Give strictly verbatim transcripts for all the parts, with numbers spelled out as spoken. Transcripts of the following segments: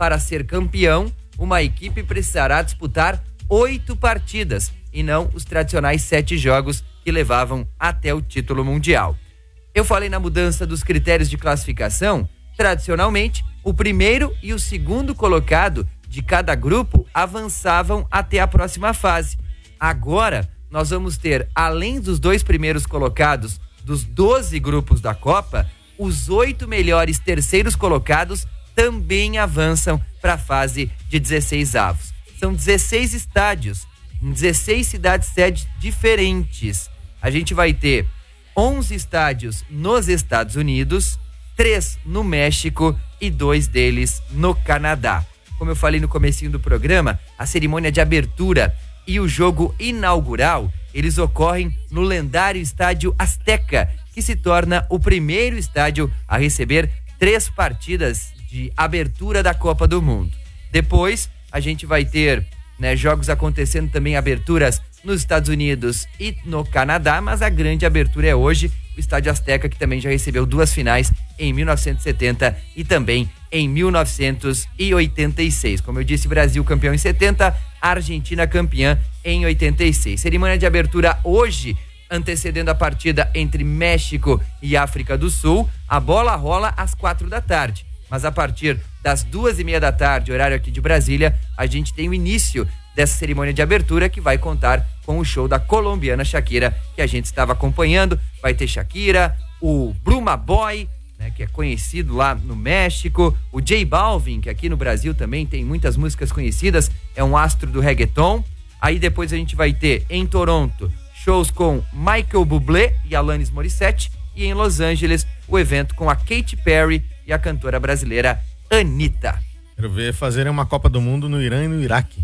para ser campeão, uma equipe precisará disputar oito partidas e não os tradicionais sete jogos que levavam até o título mundial. Eu falei na mudança dos critérios de classificação. Tradicionalmente, o primeiro e o segundo colocado de cada grupo avançavam até a próxima fase. Agora, nós vamos ter, além dos dois primeiros colocados dos doze grupos da Copa, os oito melhores terceiros colocados também avançam para a fase de dezesseis avos. São dezesseis estádios, em dezesseis cidades-sede diferentes. A gente vai ter onze estádios nos Estados Unidos, três no México e dois deles no Canadá. Como eu falei no comecinho do programa, a cerimônia de abertura e o jogo inaugural, eles ocorrem no lendário Estádio Azteca, que se torna o primeiro estádio a receber três partidas de abertura da Copa do Mundo. Depois, a gente vai ter, né, jogos acontecendo também, aberturas nos Estados Unidos e no Canadá, mas a grande abertura é hoje, o Estádio Azteca, que também já recebeu duas finais em mil novecentos e setenta e também em mil novecentos e oitenta e seis. Como eu disse, Brasil campeão em setenta, Argentina campeã em oitenta e seis. Cerimônia de abertura hoje, antecedendo a partida entre México e África do Sul. A bola rola às quatro da tarde, mas a partir das duas e meia da tarde, horário aqui de Brasília, a gente tem o início dessa cerimônia de abertura, que vai contar com o show da colombiana Shakira, que a gente estava acompanhando. Vai ter Shakira, o Bruma Boy, né, que é conhecido lá no México, o J Balvin, que aqui no Brasil também tem muitas músicas conhecidas, é um astro do reggaeton. Aí depois a gente vai ter em Toronto shows com Michael Bublé e Alanis Morissette, e em Los Angeles o evento com a Katy Perry e a cantora brasileira Anitta. Quero ver fazerem uma Copa do Mundo no Irã e no Iraque.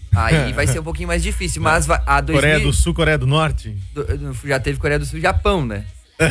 Aí vai ser um pouquinho mais difícil, mas a dois mil... Coreia do Sul, Coreia do Norte? Do, já teve Coreia do Sul e Japão, né?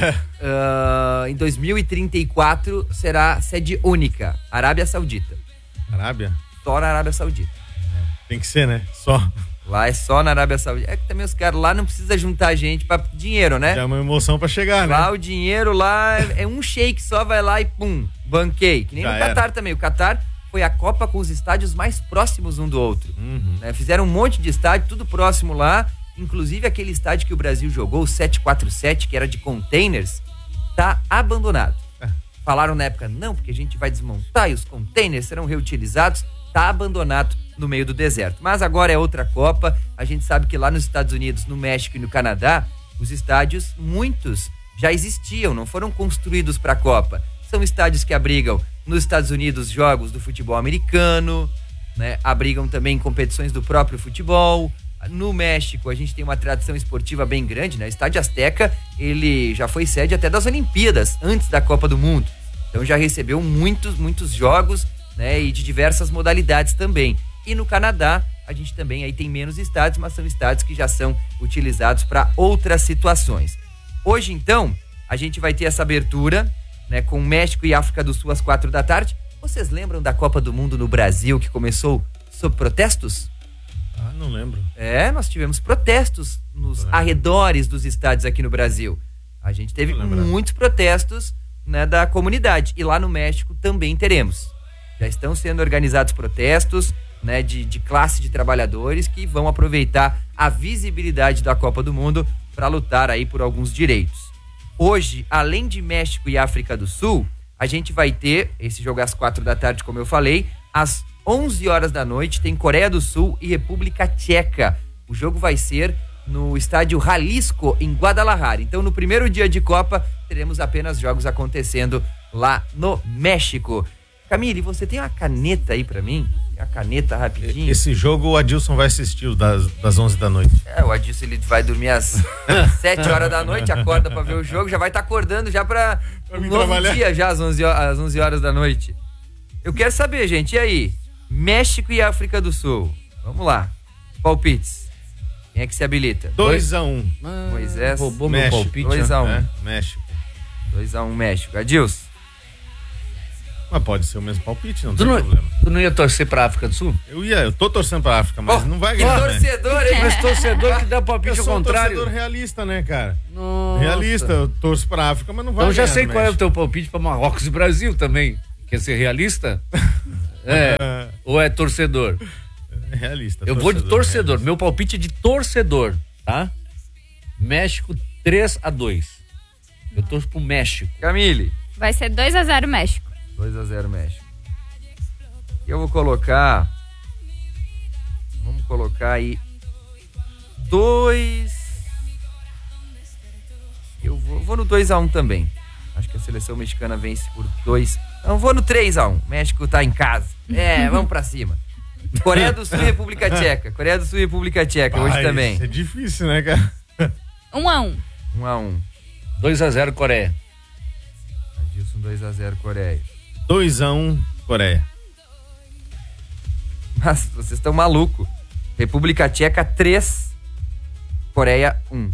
uh, em dois mil e trinta e quatro será sede única, Arábia Saudita. Arábia? Só na Arábia Saudita. É, tem que ser, né? Só. Lá é só na Arábia Saudita. É que também os caras lá não precisam juntar gente pra dinheiro, né? Já é uma emoção pra chegar, né? Lá o dinheiro lá é um shake só, vai lá e pum, banquei. Que nem já no Catar também. O Catar foi a Copa com os estádios mais próximos um do outro. Uhum. Né? Fizeram um monte de estádio, tudo próximo lá. Inclusive aquele estádio que o Brasil jogou, o sete quatro sete, que era de containers, tá abandonado. É. Falaram na época, não, porque a gente vai desmontar e os containers serão reutilizados. Tá abandonado no meio do deserto. Mas agora é outra Copa. A gente sabe que lá nos Estados Unidos, no México e no Canadá, os estádios, muitos já existiam, não foram construídos para a Copa. São estádios que abrigam, nos Estados Unidos, jogos do futebol americano, né? Abrigam também competições do próprio futebol. No México, a gente tem uma tradição esportiva bem grande, né? O Estádio Azteca, ele já foi sede até das Olimpíadas, antes da Copa do Mundo. Então já recebeu muitos, muitos jogos, né? E de diversas modalidades também. E no Canadá, a gente também aí tem menos estádios, mas são estádios que já são utilizados para outras situações. Hoje, então, a gente vai ter essa abertura, né? Com México e África do Sul às quatro da tarde. Vocês lembram da Copa do Mundo no Brasil, que começou sob protestos? Ah, não lembro. É, nós tivemos protestos nos arredores dos estádios aqui no Brasil. A gente teve muitos protestos, né, da comunidade. E lá no México também teremos. Já estão sendo organizados protestos, né, de, de classe de trabalhadores que vão aproveitar a visibilidade da Copa do Mundo para lutar aí por alguns direitos. Hoje, além de México e África do Sul, a gente vai ter esse jogo às quatro da tarde, como eu falei, às onze horas da noite tem Coreia do Sul e República Tcheca. O jogo vai ser no estádio Jalisco, em Guadalajara. Então, no primeiro dia de Copa, teremos apenas jogos acontecendo lá no México. Camille, você tem uma caneta aí pra mim? Tem uma caneta rapidinho? Esse jogo o Adilson vai assistir das, das onze da noite. É, o Adilson ele vai dormir às sete horas da noite, acorda pra ver o jogo, já vai estar tá acordando já pra, pra um novo trabalhar. Dia, já às onze, às onze horas da noite. Eu quero saber, gente, e aí? México e África do Sul. Vamos lá. Palpites. Quem é que se habilita? dois a um. Ah, Moisés. Roubou meu palpite. dois a um. É, México. dois a um México. Adilson. Mas pode ser o mesmo palpite, não tu tem não, problema. Tu não ia torcer pra África do Sul? Eu ia, eu tô torcendo pra África, mas oh, não vai ganhar, que torcedor, né? hein? Mas torcedor que dá palpite eu ao sou contrário. Um torcedor realista, né, cara? Nossa. Realista, eu torço pra África, mas não vai então, ganhar. Eu já sei qual é o teu palpite pra Marrocos e Brasil também. Quer ser realista? É. Ou é torcedor? É realista. Eu vou de torcedor. Realista. Meu palpite é de torcedor, tá? México três a dois. Eu torço pro México. Camille. Vai ser dois a zero México. dois a zero México. Eu vou colocar... Vamos colocar aí... dois... Eu vou, vou no dois a um também. Acho que a seleção mexicana vence por dois. Não, vou no três a um. México tá em casa. É, vamos pra cima. Coreia do Sul e República Tcheca. Coreia do Sul e República Tcheca, Pai, hoje também. Isso é difícil, né, cara? um a um. um a um. dois a zero Coreia. Adilson dois a zero Coreia. dois a um Coreia. Mas vocês estão malucos. República Tcheca três, Coreia um.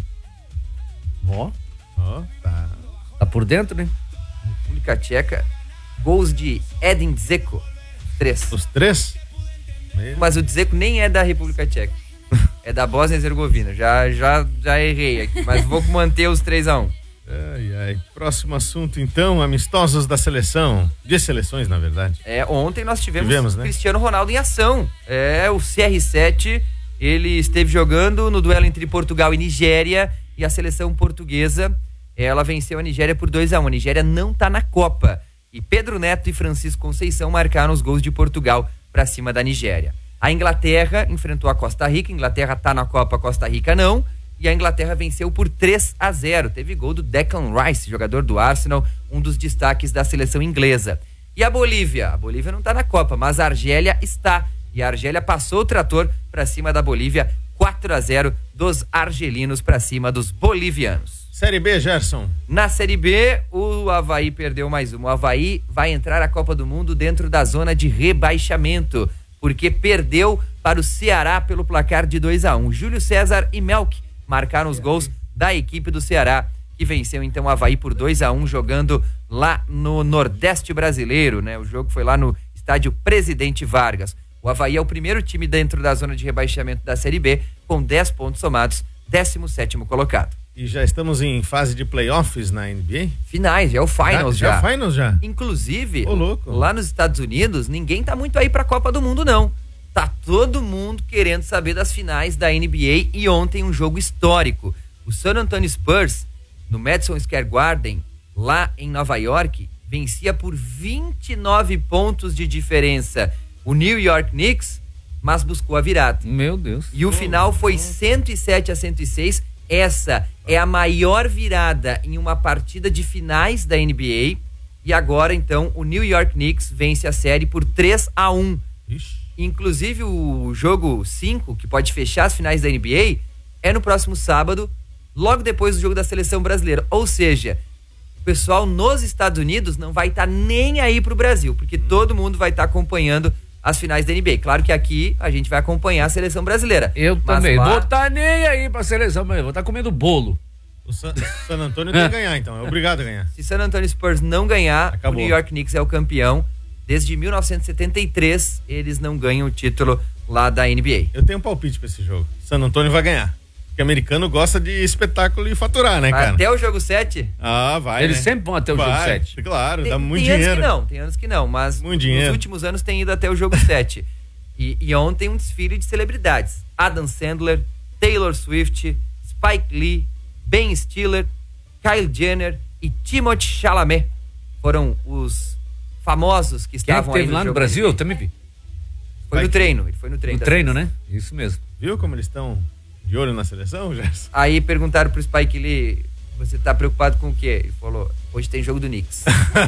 Ó. Ó, tá. Tá por dentro, né? República Tcheca, gols de Edin Dzeko, três. Os três? Meu. Mas o Dzeko nem é da República Tcheca. É da Bósnia e Herzegovina. Já, já, já errei aqui, mas vou manter os três a um. Ai, ai. Próximo assunto, então, amistosos da seleção. De seleções, na verdade. É, ontem nós tivemos, tivemos né? Cristiano Ronaldo em ação. É, o C R sete, ele esteve jogando no duelo entre Portugal e Nigéria, e a seleção portuguesa, ela venceu a Nigéria por dois a um. A Nigéria não tá na Copa. E Pedro Neto e Francisco Conceição marcaram os gols de Portugal para cima da Nigéria. A Inglaterra enfrentou a Costa Rica. A Inglaterra tá na Copa, a Costa Rica não. E a Inglaterra venceu por três a zero. Teve gol do Declan Rice, jogador do Arsenal, um dos destaques da seleção inglesa. E a Bolívia? A Bolívia não tá na Copa, mas a Argélia está. E a Argélia passou o trator para cima da Bolívia, quatro a zero dos argelinos para cima dos bolivianos. Série B, Gerson. Na Série B, o Avaí perdeu mais uma. O Avaí vai entrar à Copa do Mundo dentro da zona de rebaixamento, porque perdeu para o Ceará pelo placar de dois a um. Júlio César e Melk marcaram os gols da equipe do Ceará, que venceu então o Avaí por dois a um, jogando lá no Nordeste brasileiro, né? O jogo foi lá no estádio Presidente Vargas. O Avaí é o primeiro time dentro da zona de rebaixamento da Série B, com dez pontos somados, décimo sétimo colocado. E já estamos em fase de playoffs na N B A? Finais, já é o Finals já. Já, já Finals já? Inclusive, Ô, louco. lá nos Estados Unidos, ninguém tá muito aí pra Copa do Mundo, não. Tá todo mundo querendo saber das finais da N B A, e ontem um jogo histórico. O San Antonio Spurs, no Madison Square Garden, lá em Nova York, vencia por vinte e nove pontos de diferença o New York Knicks, mas buscou a virada. Meu Deus. E o final foi cento e sete a cento e seis. Essa é a maior virada em uma partida de finais da N B A. E agora, então, o New York Knicks vence a série por três a um. Ixi. Inclusive, o jogo cinco, que pode fechar as finais da N B A, é no próximo sábado, logo depois do jogo da seleção brasileira. Ou seja, o pessoal nos Estados Unidos não vai estar tá nem aí pro Brasil, porque todo mundo vai estar tá acompanhando as finais da N B A. Claro que aqui a gente vai acompanhar a seleção brasileira. Eu mas também. lá... Vou estar nem aí pra seleção, mas vou estar comendo bolo. O San, San Antônio tem que ganhar, então. É obrigado a ganhar. Se San Antonio Spurs não ganhar, acabou. O New York Knicks é o campeão. Desde mil novecentos e setenta e três, eles não ganham o título lá da N B A. Eu tenho um palpite pra esse jogo. San Antônio vai ganhar. Porque americano gosta de espetáculo e faturar, né, cara? Até o jogo sete? Ah, vai, Eles né? sempre vão até o vai, jogo sete. Claro, tem, dá muito tem dinheiro. Tem anos que não, tem anos que não, mas muito nos dinheiro. últimos anos tem ido até o jogo sete. E, e ontem um desfile de celebridades. Adam Sandler, Taylor Swift, Spike Lee, Ben Stiller, Kylie Jenner e Timothée Chalamet foram os famosos que Quem é estavam que aí teve no lá no jogo. Brasil? Eu também vi. Foi no treino, ele foi no treino. No da treino, seleção. né? Isso mesmo. Viu como eles estão de olho na seleção, Gerson? Aí perguntaram pro Spike Lee, você tá preocupado com o quê? Ele falou, hoje tem jogo do Knicks.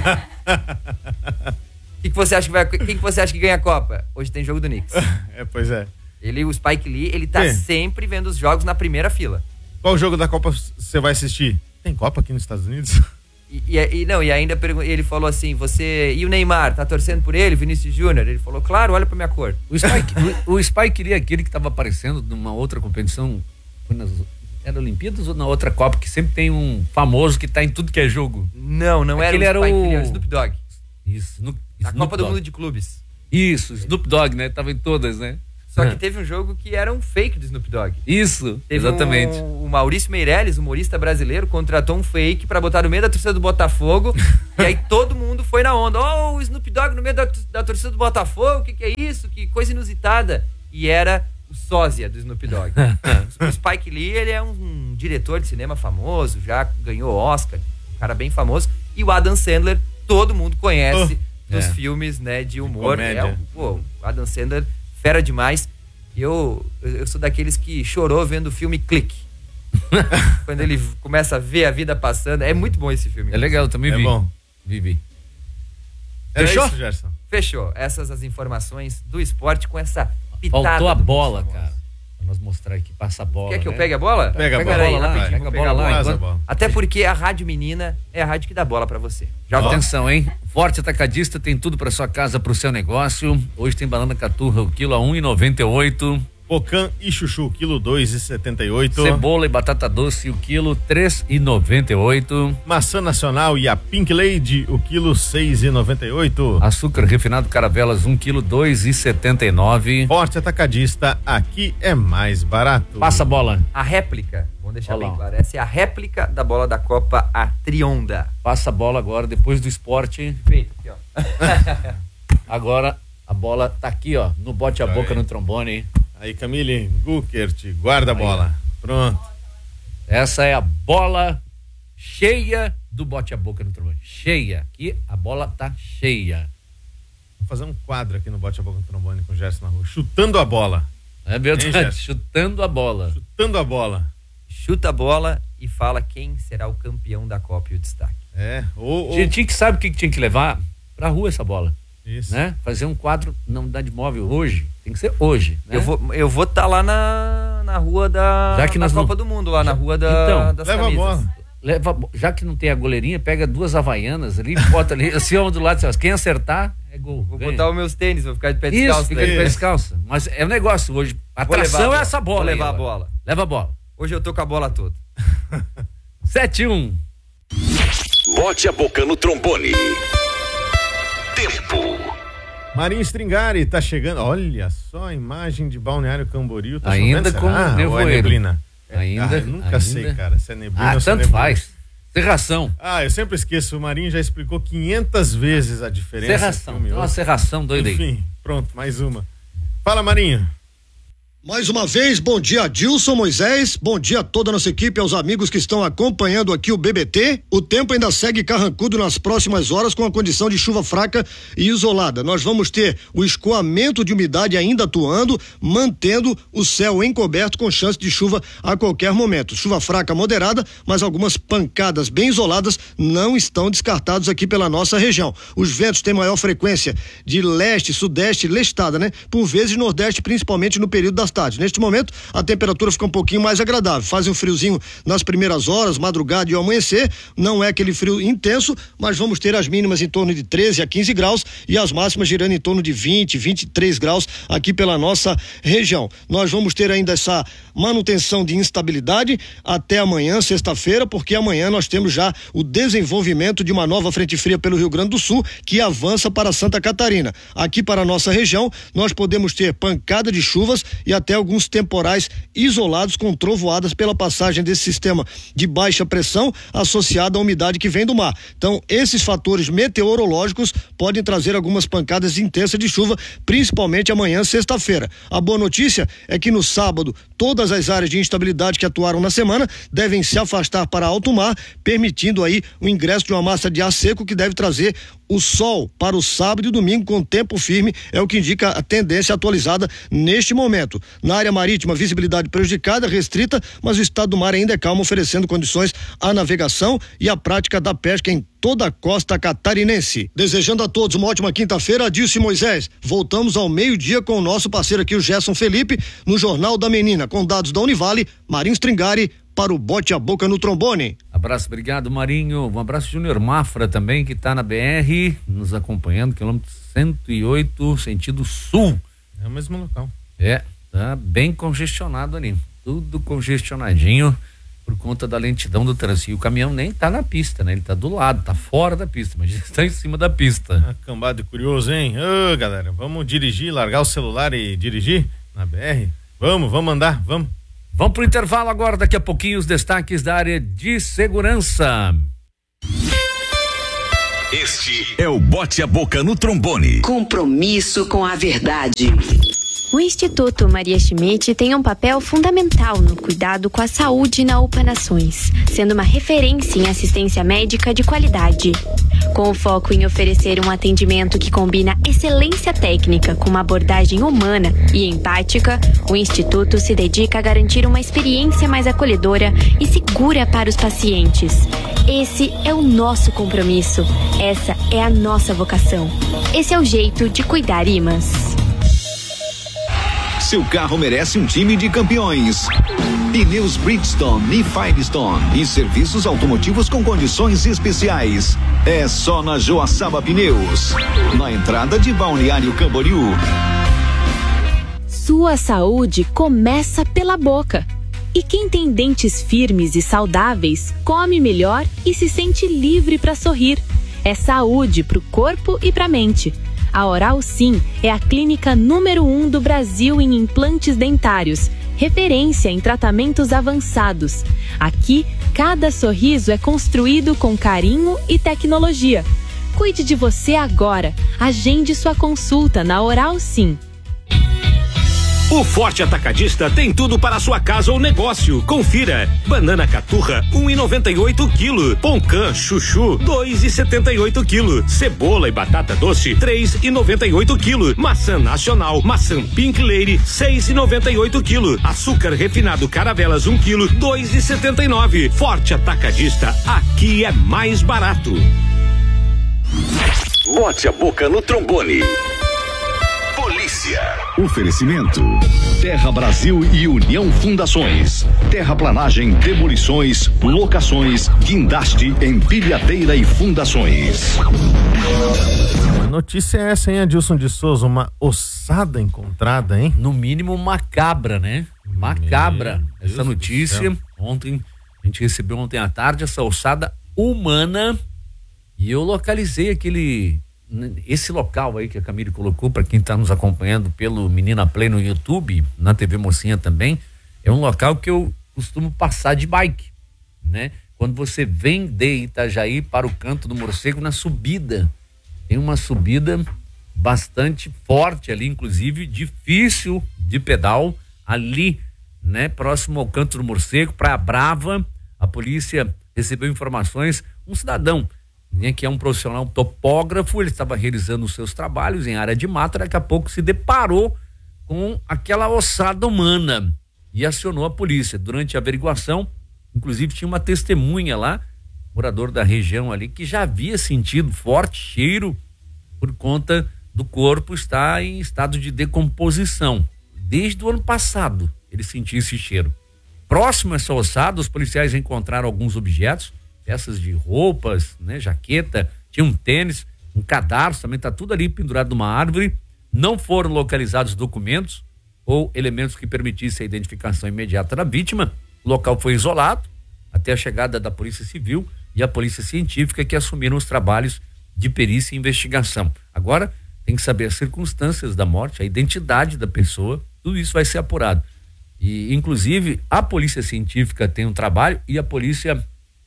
O que, que você acha que vai, quem que você acha que ganha a Copa? Hoje tem jogo do Knicks. É, pois é. Ele, o Spike Lee, ele tá É. sempre vendo os jogos na primeira fila. Qual jogo da Copa você vai assistir? Tem Copa aqui nos Estados Unidos? E, e, e não, e ainda pergun- ele falou assim, você, e o Neymar, tá torcendo por ele, Vinícius Júnior? Ele falou, claro, olha pra minha cor. O Spike, o, o Spike Lee é aquele que estava aparecendo numa outra competição, foi nas, era Olimpíadas ou na outra Copa, que sempre tem um famoso que tá em tudo que é jogo. Não, não era Aquele o era Spike o- Lee, era o Snoop Dogg. Isso. No, Na Snoop Copa do Dogg. Mundo de Clubes. Isso, Snoop Dogg, né? Tava em todas, né? Só que teve um jogo que era um fake do Snoop Dogg. Isso, Teve exatamente. Um, o Maurício Meirelles, humorista brasileiro, contratou um fake pra botar no meio da torcida do Botafogo. E aí todo mundo foi na onda. Oh, o Snoop Dogg no meio da, da torcida do Botafogo, o que, que é isso? Que coisa inusitada. E era o sósia do Snoop Dogg. O Spike Lee, ele é um, um diretor de cinema famoso, já ganhou Oscar, um cara bem famoso. E o Adam Sandler, todo mundo conhece oh, dos é. filmes, né, de humor. De é, pô, o Adam Sandler, fera demais. Eu, eu sou daqueles que chorou vendo o filme Clique. Quando ele começa a ver a vida passando. É muito bom esse filme. É legal, eu também É vi. bom. Vi, vi. Fechou? Isso, Gerson? Fechou. Essas as informações do esporte com essa pitada. Faltou a do bola, famoso. cara. Pra nós mostrar aqui, passa a bola. Quer que né? eu pegue a bola? Pega a Pega bola aí, lá, rapidinho, pega vou a pegar bola lá, Faz a enquanto- bola. Até porque a Rádio Menina é a rádio que dá bola pra você. Já Ó. Atenção, hein? Forte Atacadista tem tudo pra sua casa, pro seu negócio. Hoje tem banana caturra, o quilo a um e noventa e oito. Pocan e chuchu, quilo dois e setenta e oito. Cebola e batata doce, o quilo três e noventa e oito. Maçã nacional e a Pink Lady, o quilo seis e noventa e oito. Açúcar refinado Caravelas, um quilo dois e setenta e nove. Forte Atacadista, aqui é mais barato. Passa a bola. A réplica, vamos deixar Olha bem lá. claro, essa é a réplica da bola da Copa, a Trionda. Passa a bola agora, depois do esporte. Feito aqui, ó. Agora a bola tá aqui, ó, no bote a Tá boca aí. no trombone. Aí, Camille, Guckert, guarda a bola. Pronto. Essa é a bola cheia do bote a boca no trombone. Cheia. Aqui a bola tá cheia. Vou fazer um quadro aqui no Bote a Boca no Trombone com o Gerson na rua. Chutando a bola. É Hein, verdade, Gerson? chutando a bola. Chutando a bola. Chuta a bola e fala quem será o campeão da Copa e o destaque. É. Ou, ou... Tinha que sabe o que que tinha que levar pra rua essa bola, Isso. né? Fazer um quadro não dá de móvel hoje, tem que ser hoje, né? Eu vou eu vou estar lá na, na rua da, Já que da nós Copa não- do Mundo, lá na rua da, Então, das leva a camisas. bola. Leva, já que não tem a goleirinha, pega duas havaianas ali, bota ali, assim, um do lado, assim, quem acertar é gol. Vou ganha. botar os meus tênis, vou ficar de pé Isso, descalço. fica de daí. pé descalça. Mas é um negócio hoje. A Vou levar a atração bola. é essa bola. Vou aí levar a agora. bola. Leva a bola. Hoje eu tô com a bola toda. sete um. Bote a boca no trombone. Tempo. Marinho Stringari tá chegando. Olha só a imagem de Balneário Camboriú. Tá Ainda chovendo, com será? Ou é nevoeiro. neblina? Ainda. Ah, eu nunca ainda. sei, cara, se é neblina Ah, ou se é tanto neblina. faz. Serração. Ah, eu sempre esqueço. O Marinho já explicou quinhentas vezes a diferença. Serração. entre um e Uma outro. serração doida aí. Enfim, pronto, mais uma. Fala, Marinho. Mais uma vez, bom dia Adilson, Moisés, bom dia a toda a nossa equipe, aos amigos que estão acompanhando aqui o B B T. O tempo ainda segue carrancudo nas próximas horas com a condição de chuva fraca e isolada. Nós vamos ter o escoamento de umidade ainda atuando, mantendo o céu encoberto com chance de chuva a qualquer momento. Chuva fraca moderada, mas algumas pancadas bem isoladas não estão descartados aqui pela nossa região. Os ventos têm maior frequência de leste, sudeste, lestada, né? Por vezes nordeste, principalmente no período das tardes. Neste momento, a temperatura fica um pouquinho mais agradável. Faz um friozinho nas primeiras horas, madrugada e ao amanhecer. Não é aquele frio intenso, mas vamos ter as mínimas em torno de treze a quinze graus e as máximas girando em torno de vinte, vinte e três graus aqui pela nossa região. Nós vamos ter ainda essa manutenção de instabilidade até amanhã, sexta-feira, porque amanhã nós temos já o desenvolvimento de uma nova frente fria pelo Rio Grande do Sul, que avança para Santa Catarina. Aqui para a nossa região, nós podemos ter pancada de chuvas e até alguns temporais isolados com trovoadas pela passagem desse sistema de baixa pressão associado à umidade que vem do mar. Então, esses fatores meteorológicos podem trazer algumas pancadas intensas de chuva, principalmente amanhã, sexta-feira. A boa notícia é que no sábado, todas as áreas de instabilidade que atuaram na semana devem se afastar para alto mar, permitindo aí o ingresso de uma massa de ar seco que deve trazer o sol para o sábado e domingo com tempo firme, é o que indica a tendência atualizada neste momento. Na área marítima, visibilidade prejudicada, restrita, mas o estado do mar ainda é calmo, oferecendo condições à navegação e à prática da pesca em toda a costa catarinense. Desejando a todos uma ótima quinta-feira, Adilson e Moisés. Voltamos ao meio-dia com o nosso parceiro aqui, o Gerson Felipe, no Jornal da Menina, com dados da Univale, Marinho Stringari, para o Bote a Boca no Trombone. Abraço, obrigado, Marinho. Um abraço, Júnior Mafra também, que está na B R, nos acompanhando, quilômetro cento e oito, sentido sul. É o mesmo local. É, tá bem congestionado ali. Tudo congestionadinho por conta da lentidão do trânsito. E o caminhão nem tá na pista, né? Ele tá do lado, tá fora da pista, mas está em cima da pista. Ah, cambada de curioso, hein? Ô, galera, vamos dirigir, largar o celular e dirigir? Na B R? Vamos, vamos andar, vamos. Vamos pro intervalo agora, daqui a pouquinho os destaques da área de segurança. Este é o Bote a Boca no Trombone. Compromisso com a verdade. O Instituto Maria Schmidt tem um papel fundamental no cuidado com a saúde na UPA Nações, sendo uma referência em assistência médica de qualidade. Com o foco em oferecer um atendimento que combina excelência técnica com uma abordagem humana e empática, o Instituto se dedica a garantir uma experiência mais acolhedora e segura para os pacientes. Esse é o nosso compromisso. Essa é a nossa vocação. Esse é o jeito de cuidar Imas. Seu carro merece um time de campeões. Pneus Bridgestone e Firestone e serviços automotivos com condições especiais. É só na Joaçaba Pneus, na entrada de Balneário Camboriú. Sua saúde começa pela boca. E quem tem dentes firmes e saudáveis, come melhor e se sente livre para sorrir. É saúde para o corpo e para a mente. A Oral Sim é a clínica número um do Brasil em implantes dentários, referência em tratamentos avançados. Aqui, cada sorriso é construído com carinho e tecnologia. Cuide de você agora. Agende sua consulta na Oral Sim. O Forte Atacadista tem tudo para a sua casa ou negócio. Confira: banana caturra um real e noventa e oito quilo, poncã chuchu dois reais e setenta e oito quilo, cebola e batata doce três reais e noventa e oito quilo, maçã nacional, maçã Pink Lady seis reais e noventa e oito quilo, açúcar refinado Caravelas um quilo dois reais e setenta e nove. Forte Atacadista, aqui é mais barato. Bote a Boca no Trombone. Polícia. Oferecimento: Terra Brasil e União Fundações. Terraplanagem, demolições, locações, guindaste, empilhadeira e fundações. A notícia é essa, hein, Adilson de Souza? Uma ossada encontrada, hein? No mínimo macabra, né? Macabra. Meu essa Deus notícia. Ontem, a gente recebeu ontem à tarde essa ossada humana. E eu localizei aquele... esse local aí que a Camille colocou, para quem está nos acompanhando pelo Menina Play no YouTube, na T V Mocinha também, é um local que eu costumo passar de bike, né? Quando você vem de Itajaí para o Canto do Morcego, na subida, tem uma subida bastante forte ali, inclusive difícil de pedal, ali, né? Próximo ao Canto do Morcego, Praia Brava. A polícia recebeu informações, um cidadão, né, que é um profissional topógrafo, ele estava realizando os seus trabalhos em área de mata, daqui a pouco se deparou com aquela ossada humana e acionou a polícia. Durante a averiguação, inclusive tinha uma testemunha lá, morador da região ali, que já havia sentido forte cheiro por conta do corpo estar em estado de decomposição. Desde o ano passado ele sentia esse cheiro. Próximo a essa ossada, os policiais encontraram alguns objetos, peças de roupas, né, jaqueta, tinha um tênis, um cadarço, também tá tudo ali pendurado numa árvore. Não foram localizados documentos ou elementos que permitissem a identificação imediata da vítima. O local foi isolado até a chegada da Polícia Civil e a Polícia Científica, que assumiram os trabalhos de perícia e investigação. Agora tem que saber as circunstâncias da morte, a identidade da pessoa, tudo isso vai ser apurado. E inclusive a Polícia Científica tem um trabalho e a Polícia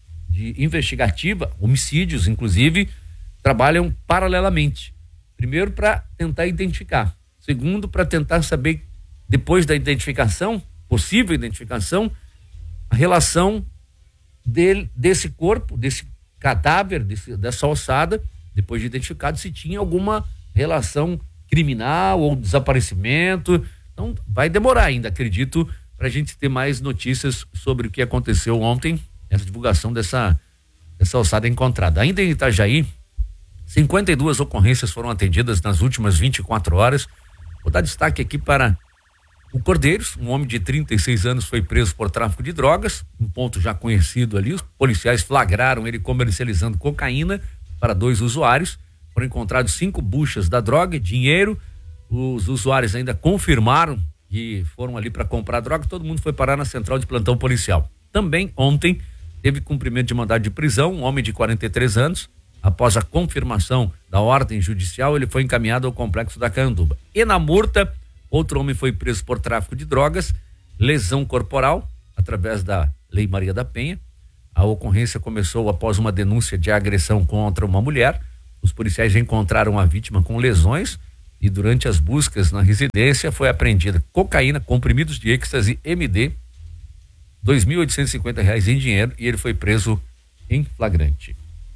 de investigativa, homicídios inclusive, trabalham paralelamente. Primeiro, para tentar identificar. Segundo, para tentar saber, depois da identificação, possível identificação, a relação dele, desse corpo, desse cadáver, desse, dessa ossada, depois de identificado, se tinha alguma relação criminal ou desaparecimento. Então, vai demorar ainda, acredito, para a gente ter mais notícias sobre o que aconteceu ontem, essa divulgação dessa, dessa ossada encontrada. Ainda em Itajaí, cinquenta e duas ocorrências foram atendidas nas últimas vinte e quatro horas. Vou dar destaque aqui para o Cordeiros, um homem de trinta e seis anos foi preso por tráfico de drogas, um ponto já conhecido ali. Os policiais flagraram ele comercializando cocaína para dois usuários. Foram encontrados cinco buchas da droga, dinheiro. Os usuários ainda confirmaram que foram ali para comprar droga. Todo mundo foi parar na central de plantão policial. Também ontem teve cumprimento de mandado de prisão, um homem de quarenta e três anos. Após a confirmação da ordem judicial, ele foi encaminhado ao complexo da Canduba. E na Murta, Outro homem foi preso por tráfico de drogas, lesão corporal, através da Lei Maria da Penha. A ocorrência começou após uma denúncia de agressão contra uma mulher. Os policiais encontraram a vítima com lesões e durante as buscas na residência foi apreendida cocaína, comprimidos de êxtase M D, dois mil oitocentos e cinquenta reais em dinheiro, e ele foi preso em flagrante.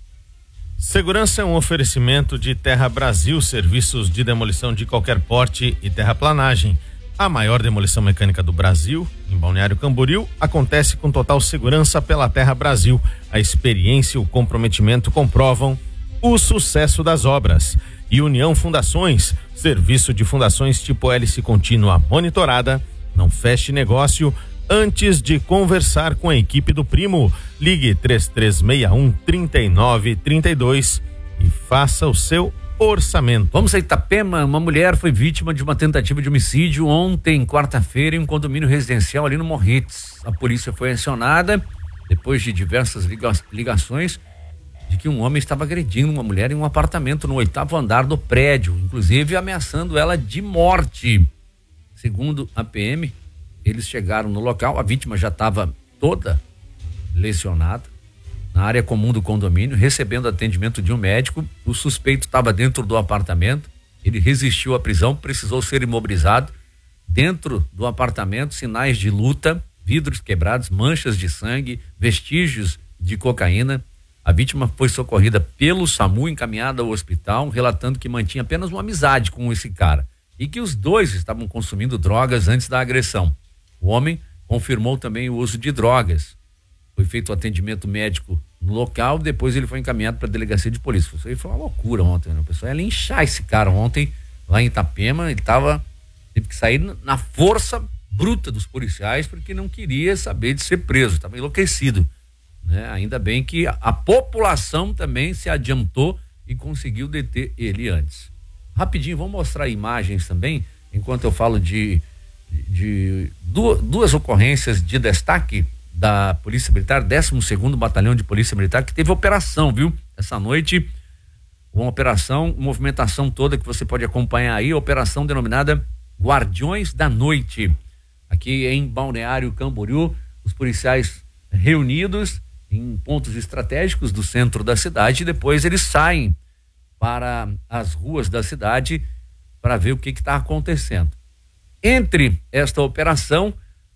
Segurança é um oferecimento de Terra Brasil, serviços de demolição de qualquer porte e terraplanagem. A maior demolição mecânica do Brasil, em Balneário Camboriú, acontece com total segurança pela Terra Brasil. A experiência e o comprometimento comprovam o sucesso das obras. E União Fundações, serviço de fundações tipo hélice contínua monitorada. Não feche negócio antes de conversar com a equipe do Primo. Ligue três três seis um, três nove três dois e faça o seu orçamento. Vamos a Itapema. Uma mulher foi vítima de uma tentativa de homicídio ontem, quarta-feira, em um condomínio residencial ali no Morretes. A polícia foi acionada depois de diversas liga- ligações de que um homem estava agredindo uma mulher em um apartamento no oitavo andar do prédio, inclusive ameaçando ela de morte. Segundo a P M, eles chegaram no local, a vítima já estava toda lesionada na área comum do condomínio, recebendo atendimento de um médico. O suspeito estava dentro do apartamento, ele resistiu à prisão, precisou ser imobilizado. Dentro do apartamento, sinais de luta, vidros quebrados, manchas de sangue, vestígios de cocaína. A vítima foi socorrida pelo SAMU, encaminhada ao hospital, relatando que mantinha apenas uma amizade com esse cara e que os dois estavam consumindo drogas antes da agressão. O homem confirmou também o uso de drogas. Foi feito o atendimento médico no local, depois ele foi encaminhado para a delegacia de polícia. Isso aí foi uma loucura ontem, né? O pessoal ia linchar esse cara ontem lá em Itapema. Ele tava, teve que sair na força bruta dos policiais porque não queria saber de ser preso, estava enlouquecido, né? Ainda bem que a, a população também se adiantou e conseguiu deter ele antes. Rapidinho, vamos mostrar imagens também, enquanto eu falo de, de, de duas, duas ocorrências de destaque da Polícia Militar, décimo segundo Batalhão de Polícia Militar, que teve operação, viu? Essa noite, uma operação, movimentação toda que você pode acompanhar aí, operação denominada Guardiões da Noite. Aqui em Balneário Camboriú, os policiais reunidos em pontos estratégicos do centro da cidade e depois eles saem para as ruas da cidade para ver o que está acontecendo. Entre esta operação,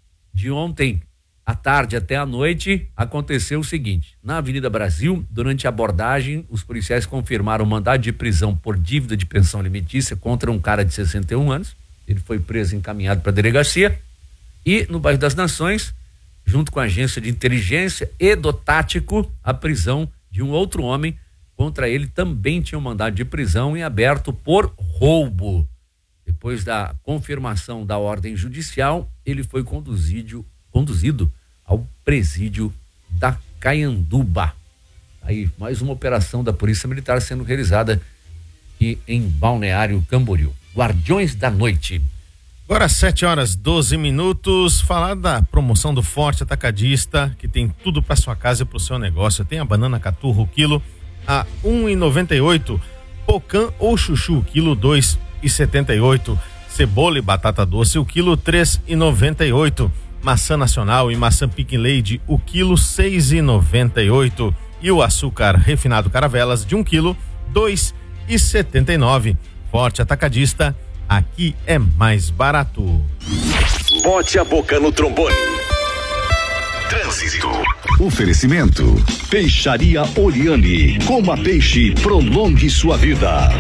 de ontem à tarde até à noite, aconteceu o seguinte: na Avenida Brasil, durante a abordagem, os policiais confirmaram mandado de prisão por dívida de pensão alimentícia contra um cara de sessenta e um anos. Ele foi preso e encaminhado para a delegacia. E no bairro das Nações, junto com a agência de inteligência e do tático, a prisão de um outro homem. Contra ele também tinha um mandado de prisão em aberto por roubo. Depois da confirmação da ordem judicial, ele foi conduzido, conduzido ao presídio da Caianduba. Aí, mais uma operação da Polícia Militar sendo realizada aqui em Balneário Camboriú. Guardiões da Noite. Agora sete horas doze minutos, falar da promoção do Forte Atacadista, que tem tudo para sua casa e para o seu negócio. Tem a banana caturra o quilo a um e noventa e oito, pocã ou chuchu o quilo dois e setenta e oito, cebola e batata doce o quilo três e noventa e oito, maçã nacional e maçã Pick Lady o quilo seis e noventa e oito e o açúcar refinado Caravelas de um quilo dois e setenta e nove. Forte Atacadista, aqui é mais barato. Bote a boca no trombone. Trânsito. Oferecimento Peixaria Oriane. Coma peixe, prolongue sua vida.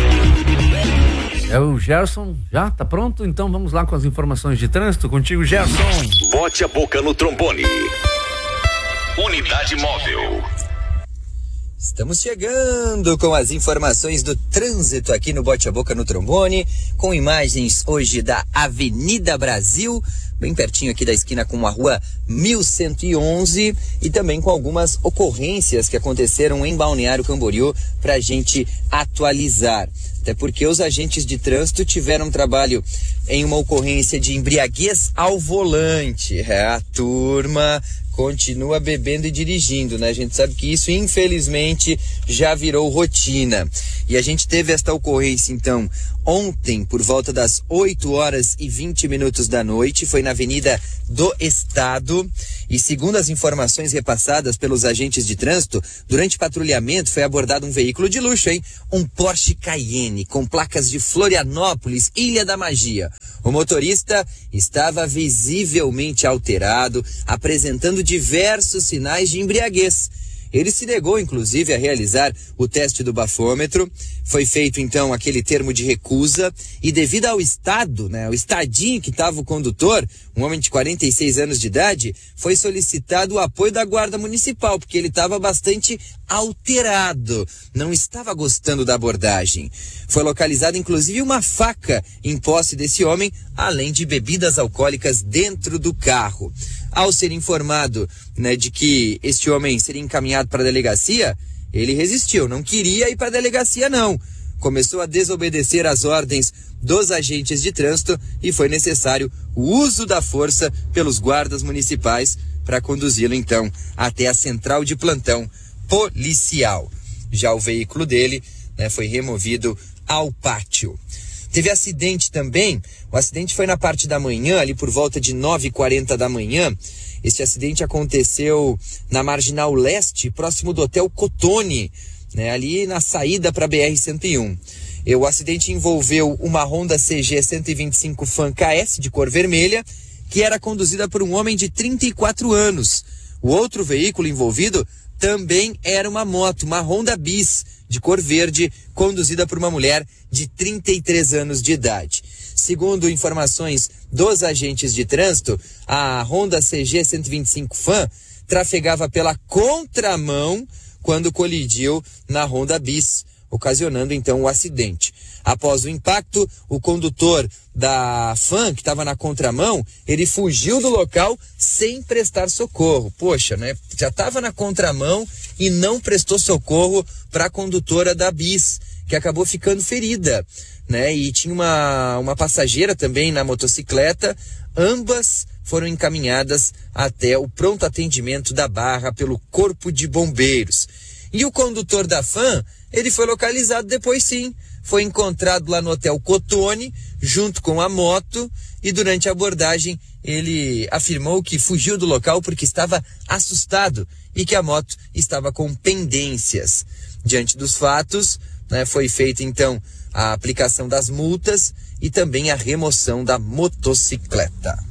É o Gerson, já tá pronto? Então vamos lá com as informações de trânsito contigo, Gerson. Bote a boca no trombone. Unidade móvel. Estamos chegando com as informações do trânsito aqui no Bote a Boca no Trombone, com imagens hoje da Avenida Brasil, bem pertinho aqui da esquina com a rua mil cento e onze, e também com algumas ocorrências que aconteceram em Balneário Camboriú para a gente atualizar. até porque os agentes de trânsito tiveram um trabalho em uma ocorrência de embriaguez ao volante. É, a turma continua bebendo e dirigindo, né? A gente sabe que isso, infelizmente, já virou rotina. E a gente teve esta ocorrência, então, ontem, por volta das oito horas e vinte minutos da noite, foi na Avenida do Estado. E segundo as informações repassadas pelos agentes de trânsito, durante patrulhamento foi abordado um veículo de luxo, hein? Um Porsche Cayenne com placas de Florianópolis, Ilha da Magia. O motorista estava visivelmente alterado, apresentando diversos sinais de embriaguez. Ele se negou, inclusive, a realizar o teste do bafômetro. Foi feito, então, aquele termo de recusa. E devido ao estado, né, o estadinho que estava o condutor, um homem de quarenta e seis anos de idade, foi solicitado o apoio da Guarda Municipal, porque ele estava bastante alterado. Não estava gostando da abordagem. Foi localizada, inclusive, uma faca em posse desse homem, além de bebidas alcoólicas dentro do carro. Ao ser informado, né, de que este homem seria encaminhado para a delegacia, ele resistiu, não queria ir para a delegacia não. Começou a desobedecer às ordens dos agentes de trânsito e foi necessário o uso da força pelos guardas municipais para conduzi-lo então até a central de plantão policial. Já o veículo dele, né, foi removido ao pátio. Teve acidente também, o acidente foi na parte da manhã, ali por volta de nove e quarenta da manhã. Este acidente aconteceu na Marginal Leste, próximo do Hotel Cotone, né, ali na saída para a B R cento e um. E o acidente envolveu uma Honda C G cento e vinte e cinco Fan K S de cor vermelha, que era conduzida por um homem de trinta e quatro anos. O outro veículo envolvido também era uma moto, uma Honda Bis, de cor verde, conduzida por uma mulher de trinta e três anos de idade. Segundo informações dos agentes de trânsito, a Honda C G cento e vinte e cinco Fan trafegava pela contramão quando colidiu na Honda Bis, ocasionando então o acidente. Após o impacto, o condutor da Fan, que estava na contramão, ele fugiu do local sem prestar socorro. Poxa, né? Já estava na contramão e não prestou socorro para a condutora da Bis, que acabou ficando ferida, né? E tinha uma, uma passageira também na motocicleta. Ambas foram encaminhadas até o pronto atendimento da Barra pelo Corpo de Bombeiros. E o condutor da Fan, ele foi localizado depois sim. Foi encontrado lá no Hotel Cotone, junto com a moto, e durante a abordagem ele afirmou que fugiu do local porque estava assustado e que a moto estava com pendências. Diante dos fatos, né, foi feita então a aplicação das multas e também a remoção da motocicleta.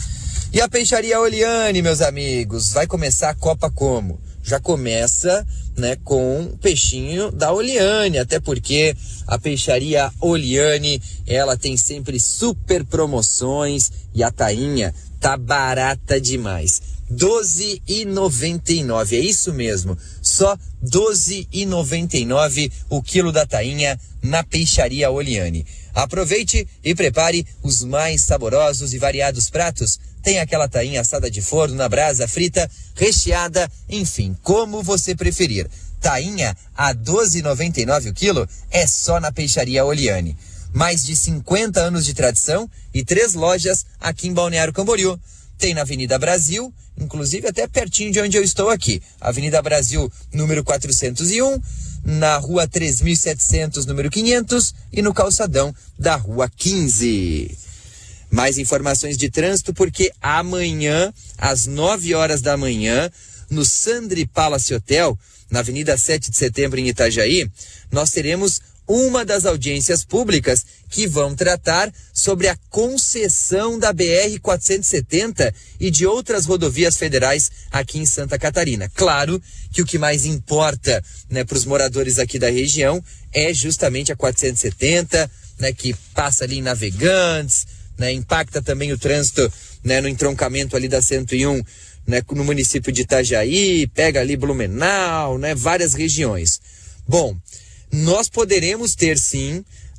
E a Peixaria Oliane, meus amigos, vai começar a Copa como? Já começa, né, com o peixinho da Oliane, até porque a Peixaria Oliane, ela tem sempre super promoções e a tainha tá barata demais. doze reais e noventa e nove centavos, é isso mesmo, só doze reais e noventa e nove centavos o quilo da tainha na Peixaria Oliane. Aproveite e prepare os mais saborosos e variados pratos. Tem aquela tainha assada de forno, na brasa, frita, recheada, enfim, como você preferir. Tainha a doze reais e noventa e nove centavos o quilo é só na Peixaria Oliane. Mais de cinquenta anos de tradição e três lojas aqui em Balneário Camboriú. Tem na Avenida Brasil, inclusive até pertinho de onde eu estou aqui. Avenida Brasil, número quatrocentos e um, na Rua três mil e setecentos, número quinhentos, e no calçadão da Rua quinze. Mais informações de trânsito, porque amanhã, às nove horas da manhã, no Sandri Palace Hotel, na Avenida sete de Setembro, em Itajaí, nós teremos uma das audiências públicas que vão tratar sobre a concessão da B R quatrocentos e setenta e de outras rodovias federais aqui em Santa Catarina. Claro que o que mais importa, né, para os moradores aqui da região é justamente a quatrocentos e setenta, né, que passa ali em Navegantes, né, impacta também o trânsito, né, no entroncamento ali da cento e um, né, no município de Itajaí, pega ali Blumenau, né, várias regiões. Bom, nós poderemos ter sim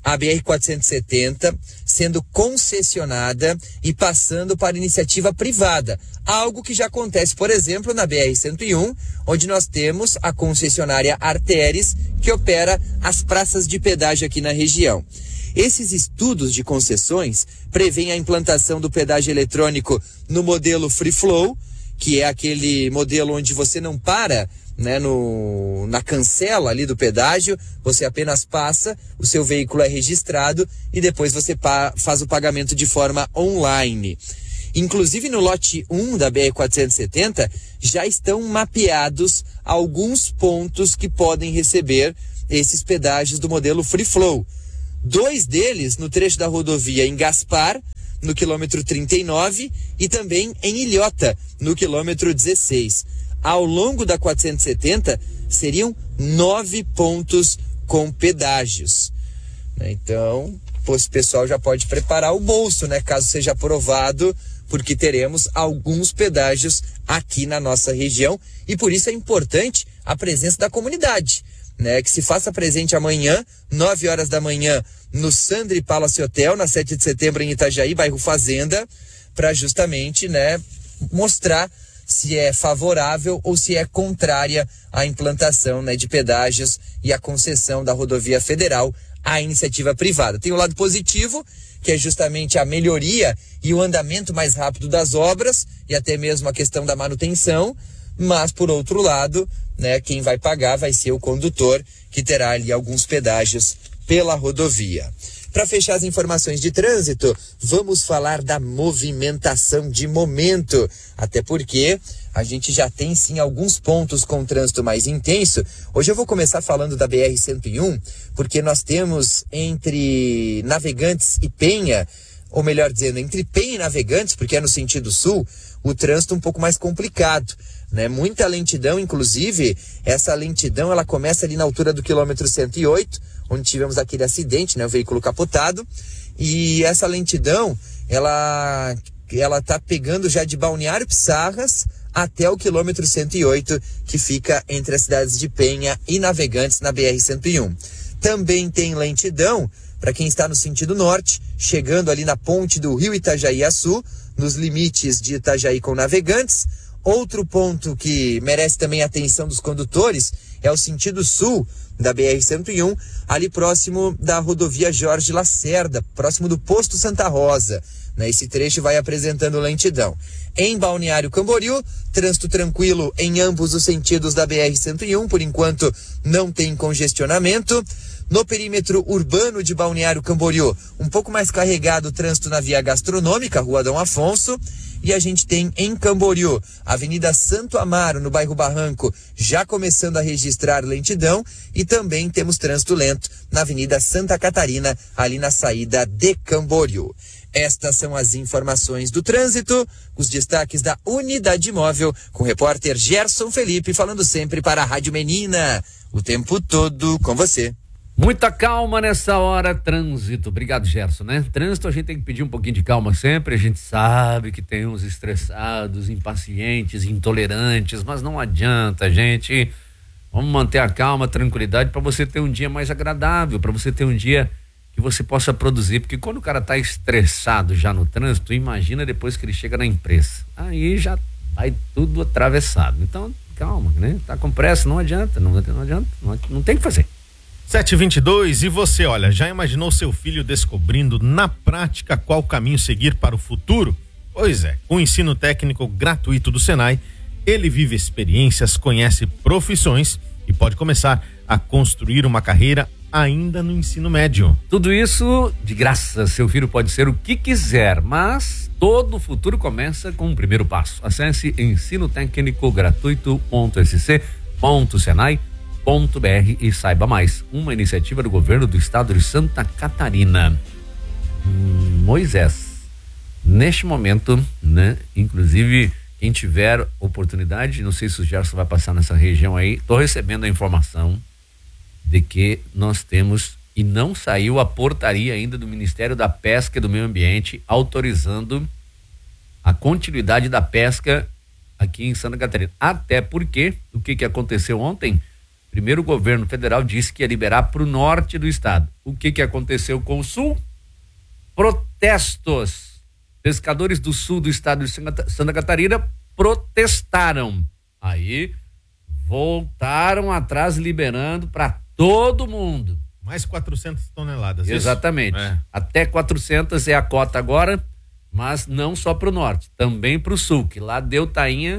a B R quatrocentos e setenta sendo concessionada e passando para iniciativa privada. Algo que já acontece, por exemplo, na B R cento e um, onde nós temos a concessionária Arteres, que opera as praças de pedágio aqui na região. Esses estudos de concessões prevêem a implantação do pedágio eletrônico no modelo Free Flow, que é aquele modelo onde você não para, né, no, na cancela ali do pedágio, você apenas passa, o seu veículo é registrado e depois você pa, faz o pagamento de forma online. Inclusive no lote um da B R quatrocentos e setenta já estão mapeados alguns pontos que podem receber esses pedágios do modelo Free Flow. Dois deles no trecho da rodovia em Gaspar, no quilômetro trinta e nove, e também em Ilhota, no quilômetro dezesseis. Ao longo da quatrocentos e setenta, seriam nove pontos com pedágios. Então, o pessoal já pode preparar o bolso, né? Caso seja aprovado, porque teremos alguns pedágios aqui na nossa região, e por isso é importante a presença da comunidade, né? Que se faça presente amanhã, nove horas da manhã, no Sandri Palace Hotel, na sete de setembro, em Itajaí, bairro Fazenda, para justamente, né, mostrar se é favorável ou se é contrária à implantação, né, de pedágios e à concessão da rodovia federal à iniciativa privada. Tem o lado positivo, que é justamente a melhoria e o andamento mais rápido das obras e até mesmo a questão da manutenção, mas por outro lado, né, quem vai pagar vai ser o condutor, que terá ali alguns pedágios pela rodovia. Para fechar as informações de trânsito, vamos falar da movimentação de momento, até porque a gente já tem sim alguns pontos com trânsito mais intenso. Hoje eu vou começar falando da B R cento e um, porque nós temos entre Navegantes e Penha, ou melhor dizendo, entre Penha e Navegantes, porque é no sentido sul, o trânsito um pouco mais complicado, né? Muita lentidão, inclusive, essa lentidão ela começa ali na altura do quilômetro cento e oito, onde tivemos aquele acidente, né? O veículo capotado, e essa lentidão, ela, ela tá pegando já de Balneário Pissarras até o quilômetro cento e oito, que fica entre as cidades de Penha e Navegantes, na B R cento e um. Também tem lentidão para quem está no sentido norte, chegando ali na ponte do Rio Itajaí-Açu, nos limites de Itajaí com Navegantes. Outro ponto que merece também a atenção dos condutores é o sentido sul da B R cento e um, ali próximo da rodovia Jorge Lacerda, próximo do posto Santa Rosa. Né? Esse trecho vai apresentando lentidão. Em Balneário Camboriú, trânsito tranquilo em ambos os sentidos da B R cento e um, por enquanto não tem congestionamento. No perímetro urbano de Balneário Camboriú, um pouco mais carregado o trânsito na via gastronômica, Rua Dom Afonso. E a gente tem em Camboriú, Avenida Santo Amaro, no bairro Barranco, já começando a registrar lentidão. E também temos trânsito lento na Avenida Santa Catarina, ali na saída de Camboriú. Estas são as informações do trânsito, os destaques da Unidade Móvel, com o repórter Gerson Felipe, falando sempre para a Rádio Menina. O tempo todo com você. Muita calma nessa hora, trânsito. Obrigado, Gerson, né? Trânsito a gente tem que pedir um pouquinho de calma sempre. A gente sabe que tem uns estressados, impacientes, intolerantes, mas não adianta, gente. Vamos manter a calma, a tranquilidade para você ter um dia mais agradável, para você ter um dia que você possa produzir. Porque quando o cara tá estressado já no trânsito, imagina depois que ele chega na empresa. Aí já vai tudo atravessado. Então, calma, né? Tá com pressa, não adianta, não, não adianta, não, não tem o que fazer. sete e vinte e dois, e você, olha, já imaginou seu filho descobrindo na prática qual caminho seguir para o futuro? Pois é, com o ensino técnico gratuito do Senai, ele vive experiências, conhece profissões e pode começar a construir uma carreira ainda no ensino médio. Tudo isso de graça, seu filho pode ser o que quiser, mas todo o futuro começa com o primeiro passo. Acesse ensino técnico gratuito ponto s c ponto senai ponto b r e saiba mais. Uma iniciativa do governo do estado de Santa Catarina. Hum, Moisés, neste momento, né? Inclusive, quem tiver oportunidade, não sei se o Gerson vai passar nessa região aí, tô recebendo a informação de que nós temos, e não saiu a portaria ainda do Ministério da Pesca e do Meio Ambiente autorizando a continuidade da pesca aqui em Santa Catarina. Até porque, o que que aconteceu ontem? Primeiro o governo federal disse que ia liberar para o norte do estado. O que que aconteceu com o sul? Protestos. Pescadores do sul do estado de Santa Catarina protestaram. Aí voltaram atrás liberando para todo mundo. Mais quatrocentas toneladas. Exatamente. É. Até quatrocentas é a cota agora, mas não só para o norte, também para o sul, que lá deu tainha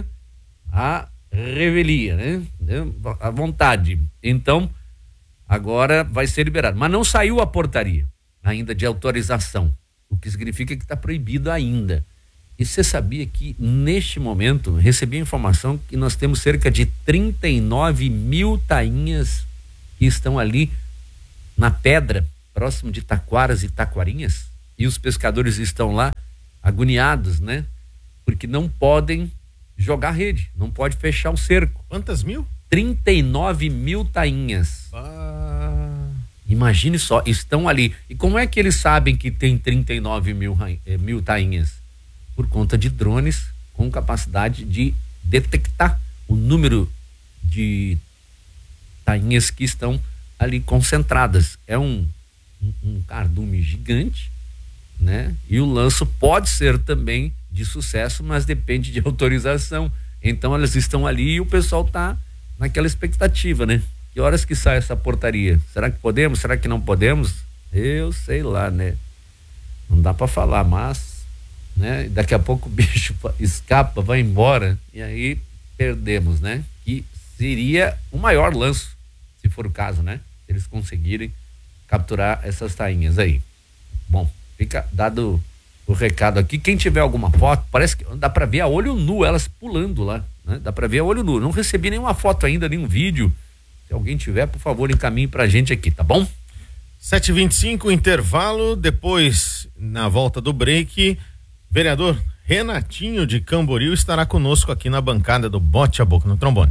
a revelia, né? À vontade. Então, agora vai ser liberado. Mas não saiu a portaria ainda de autorização, o que significa que está proibido ainda. E você sabia que, neste momento, recebi a informação que nós temos cerca de trinta e nove mil tainhas que estão ali na pedra, próximo de Taquaras e Taquarinhas, e os pescadores estão lá agoniados, né? Porque não podem jogar rede, não pode fechar o cerco. Quantas mil? trinta e nove mil tainhas. Ah. Imagine só, estão ali. E como é que eles sabem que tem trinta e nove mil, eh, mil tainhas? Por conta de drones com capacidade de detectar o número de tainhas que estão ali concentradas. É um, um, um cardume gigante, né? E o lanço pode ser também de sucesso, mas depende de autorização. Então elas estão ali e o pessoal tá naquela expectativa, né? Que horas que sai essa portaria? Será que podemos? Será que não podemos? Eu sei lá, né? Não dá para falar, mas, né? Daqui a pouco o bicho escapa, vai embora e aí perdemos, né? Que seria o maior lanço, se for o caso, né? Se eles conseguirem capturar essas tainhas aí. Bom, fica dado o recado aqui. Quem tiver alguma foto, parece que dá para ver a olho nu elas pulando lá, né? Dá para ver a olho nu. Não recebi nenhuma foto ainda, nenhum vídeo. Se alguém tiver, por favor, encaminhe pra gente aqui, tá bom? sete e vinte e cinco, intervalo. Depois, na volta do break, vereador Renatinho de Camboriú estará conosco aqui na bancada do Bote a Boca no Trombone.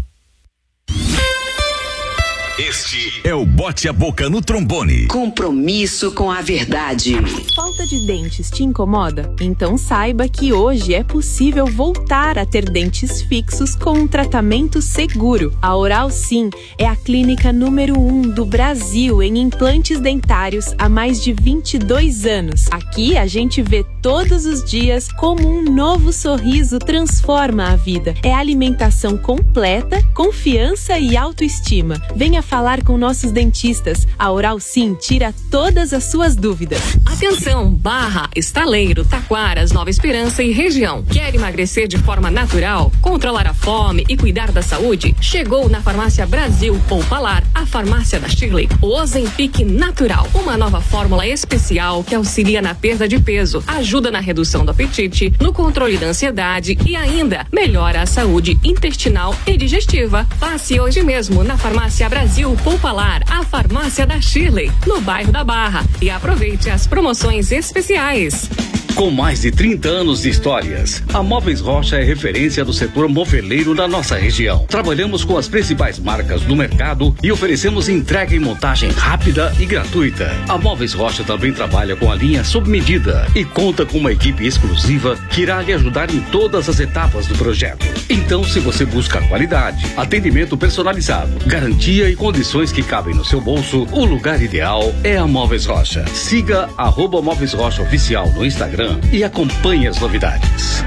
Este é o Bote a Boca no Trombone. Compromisso com a verdade. Falta de dentes te incomoda? Então saiba que hoje é possível voltar a ter dentes fixos com um tratamento seguro. A Oral Sim é a clínica número um do Brasil em implantes dentários há mais de vinte e dois anos. Aqui a gente vê todos os dias como um novo sorriso transforma a vida. É alimentação completa, confiança e autoestima. Venha falar com nossos dentistas. A Oral Sim tira todas as suas dúvidas. Atenção, Barra, Estaleiro, Taquaras, Nova Esperança e região. Quer emagrecer de forma natural, controlar a fome e cuidar da saúde? Chegou na Farmácia Brasil Poupalar, a farmácia da Shirley, o Ozempic Natural, uma nova fórmula especial que auxilia na perda de peso, ajuda na redução do apetite, no controle da ansiedade e ainda melhora a saúde intestinal e digestiva. Passe hoje mesmo na Farmácia Brasil Poupalar, a farmácia da Shirley, no bairro da Barra, e aproveite as promoções especiais. Com mais de trinta anos de histórias, a Móveis Rocha é referência do setor moveleiro da nossa região. Trabalhamos com as principais marcas do mercado e oferecemos entrega e montagem rápida e gratuita. A Móveis Rocha também trabalha com a linha sob medida e conta com uma equipe exclusiva que irá lhe ajudar em todas as etapas do projeto. Então, se você busca qualidade, atendimento personalizado, garantia e condições que cabem no seu bolso, o lugar ideal é a Móveis Rocha. Siga arroba Móveis Rocha Oficial no Instagram e acompanhe as novidades.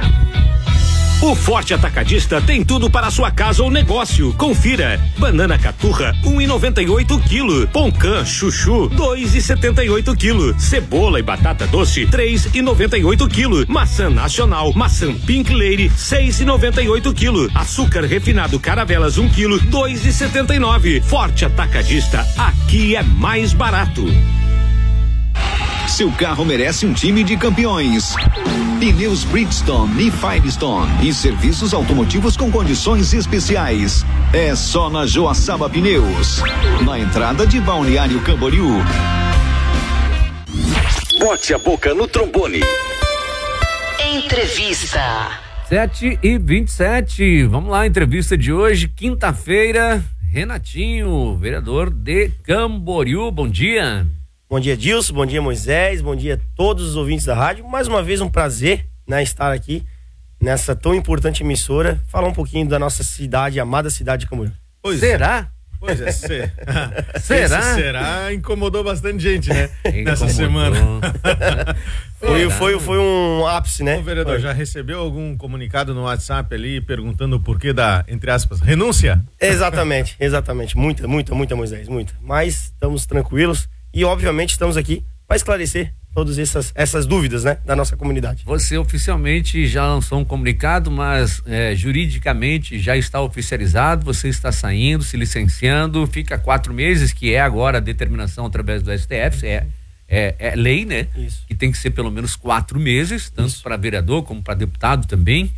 O Forte Atacadista tem tudo para a sua casa ou negócio. Confira: banana caturra um e noventa e oito quilo, poncã chuchu dois e setenta e oito quilo, cebola e batata doce três e noventa e oito quilo, maçã nacional, maçã Pink Lady seis e noventa e oito quilo, açúcar refinado Caravelas um quilo dois e setenta e nove. Forte Atacadista, aqui é mais barato. Seu carro merece um time de campeões. Pneus Bridgestone e Firestone e serviços automotivos com condições especiais. É só na Joaçaba Pneus, na entrada de Balneário Camboriú. Bote a Boca no Trombone. Entrevista. sete e vinte e sete. Vamos lá, entrevista de hoje, quinta-feira. Renatinho, vereador de Camboriú. Bom dia. Bom dia, Dilson, bom dia, Moisés, bom dia a todos os ouvintes da rádio. Mais uma vez um prazer, né, estar aqui nessa tão importante emissora, falar um pouquinho da nossa cidade, amada cidade de Camboriú. Pois Será? Pois é, se... será? Esse será incomodou bastante gente, né? Incomodou. Nessa semana. Foi, foi, foi um ápice, né? Ô, vereador, foi. já recebeu algum comunicado no WhatsApp ali perguntando o porquê da, entre aspas, renúncia? Exatamente, exatamente. Muita, muita, muita, Moisés, muita. Mas estamos tranquilos e, obviamente, estamos aqui para esclarecer todas essas, essas dúvidas, né, da nossa comunidade. Você oficialmente já lançou um comunicado, mas é, juridicamente já está oficializado, você está saindo, se licenciando, fica quatro meses, que é agora a determinação através do S T F, é, é, é lei, né? Isso. Que tem que ser pelo menos quatro meses, tanto para vereador como para deputado também.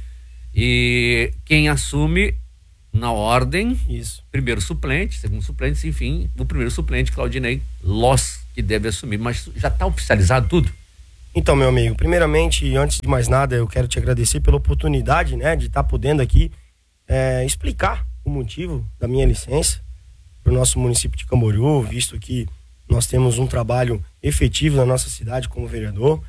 E quem assume na ordem, Isso. primeiro suplente, segundo suplente, enfim, o primeiro suplente, Claudinei Loss, que deve assumir, mas já está oficializado tudo? Então, meu amigo, primeiramente, antes de mais nada, eu quero te agradecer pela oportunidade, né, de estar podendo aqui é, explicar o motivo da minha licença para o nosso município de Camboriú, visto que nós temos um trabalho efetivo na nossa cidade como vereador,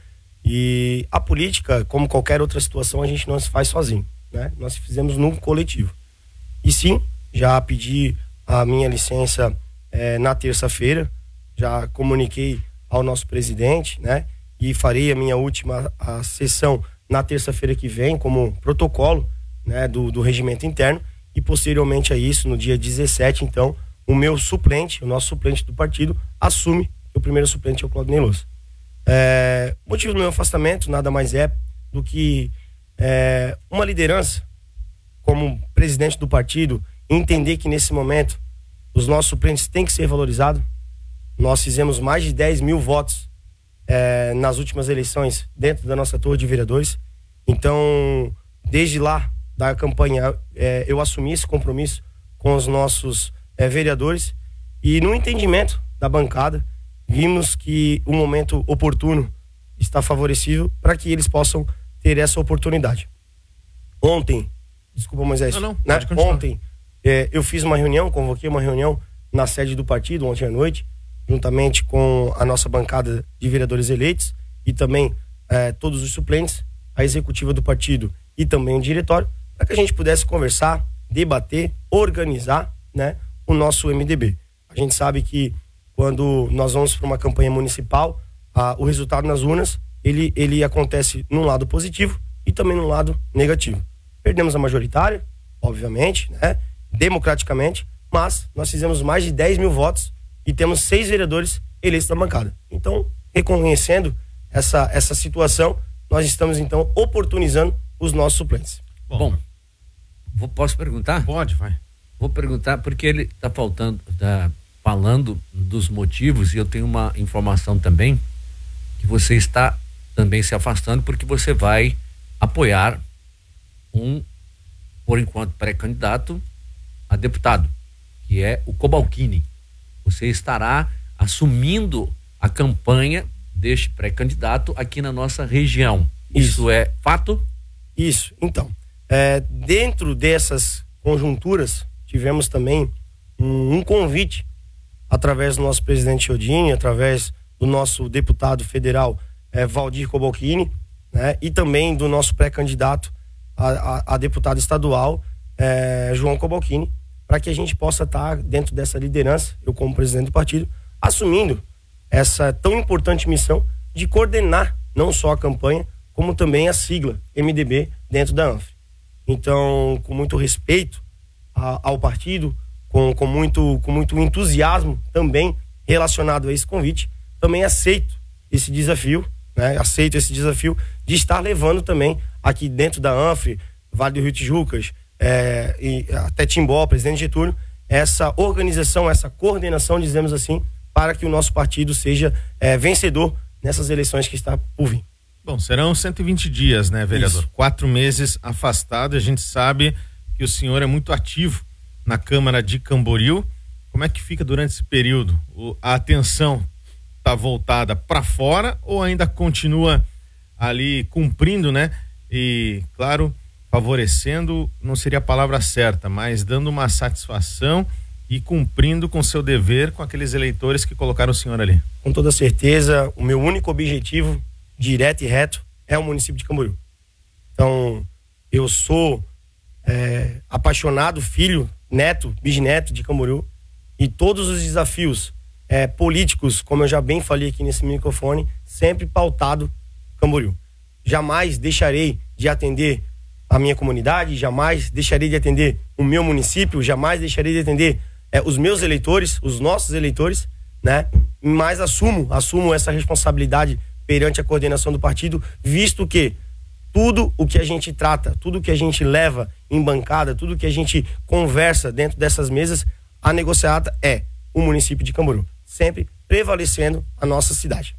e a política, como qualquer outra situação, a gente não se faz sozinho, né? Nós fizemos num coletivo. E sim, já pedi a minha licença é, na terça-feira, já comuniquei ao nosso presidente, né? E farei a minha última a sessão na terça-feira que vem, como protocolo, né? Do, do regimento interno, e posteriormente a isso, no dia dezessete, então, o meu suplente, o nosso suplente do partido, assume que o primeiro suplente é o Claudinei Loss. É, o motivo do meu afastamento nada mais é do que é, uma liderança como presidente do partido, entender que nesse momento os nossos suplentes têm que ser valorizados. Nós fizemos mais de dez mil votos é, nas últimas eleições dentro da nossa torre de vereadores. Então, desde lá da campanha, é, eu assumi esse compromisso com os nossos é, vereadores, e no entendimento da bancada, vimos que o momento oportuno está favorecido para que eles possam ter essa oportunidade. Ontem, desculpa, Moisés, não, não, né? pode continuar. Ontem é, eu fiz uma reunião, convoquei uma reunião na sede do partido ontem à noite, juntamente com a nossa bancada de vereadores eleitos e também é, todos os suplentes, a executiva do partido e também o diretório, para que a gente pudesse conversar, debater, organizar, né, o nosso M D B. A gente sabe que quando nós vamos para uma campanha municipal, a, o resultado nas urnas, ele, ele acontece num lado positivo e também num lado negativo. Perdemos a majoritária, obviamente, né, democraticamente, mas nós fizemos mais de dez mil votos e temos seis vereadores eleitos na bancada. Então, reconhecendo essa, essa situação, nós estamos então oportunizando os nossos suplentes. Bom, Bom vou, posso perguntar? Pode, vai. Vou perguntar porque ele está faltando, tá falando dos motivos, e eu tenho uma informação também que você está também se afastando porque você vai apoiar um, por enquanto, pré-candidato a deputado, que é o Cobalcini. Você estará assumindo a campanha deste pré-candidato aqui na nossa região. Isso, Isso é fato? Isso. Então, é, dentro dessas conjunturas, tivemos também um, um convite através do nosso presidente Chiodini, através do nosso deputado federal é, Valdir Cobalcini, né, e também do nosso pré-candidato a, a, a deputado estadual é, João Cobalcini, para que a gente possa estar dentro dessa liderança, eu como presidente do partido, assumindo essa tão importante missão de coordenar não só a campanha, como também a sigla M D B dentro da ANFRE. Então, com muito respeito a, ao partido, com, com, muito, com muito entusiasmo também relacionado a esse convite, também aceito esse desafio, né? Aceito esse desafio de estar levando também aqui dentro da ANFRE, Vale do Rio Tijucas, é, e até Timbó, Presidente Getúlio, essa organização, essa coordenação, dizemos assim, para que o nosso partido seja é, vencedor nessas eleições que está por vir. Bom, serão cento e vinte dias, né, vereador? Isso. Quatro meses afastado, a gente sabe que o senhor é muito ativo na Câmara de Camboriú. Como é que fica durante esse período? O, a atenção está voltada para fora ou ainda continua ali cumprindo, né? E, claro, favorecendo, não seria a palavra certa, mas dando uma satisfação e cumprindo com seu dever com aqueles eleitores que colocaram o senhor ali? Com toda certeza, o meu único objetivo, direto e reto, é o município de Camboriú. Então, eu sou é, apaixonado, filho, neto, bisneto de Camboriú, e todos os desafios é, políticos, como eu já bem falei aqui nesse microfone, sempre pautado Camboriú. Jamais deixarei de atender a minha comunidade, jamais deixarei de atender o meu município, jamais deixarei de atender é, os meus eleitores, os nossos eleitores, né? Mas assumo, assumo essa responsabilidade perante a coordenação do partido, visto que tudo o que a gente trata, tudo o que a gente leva em bancada, tudo o que a gente conversa dentro dessas mesas, a negociata é o município de Camboriú, sempre prevalecendo a nossa cidade.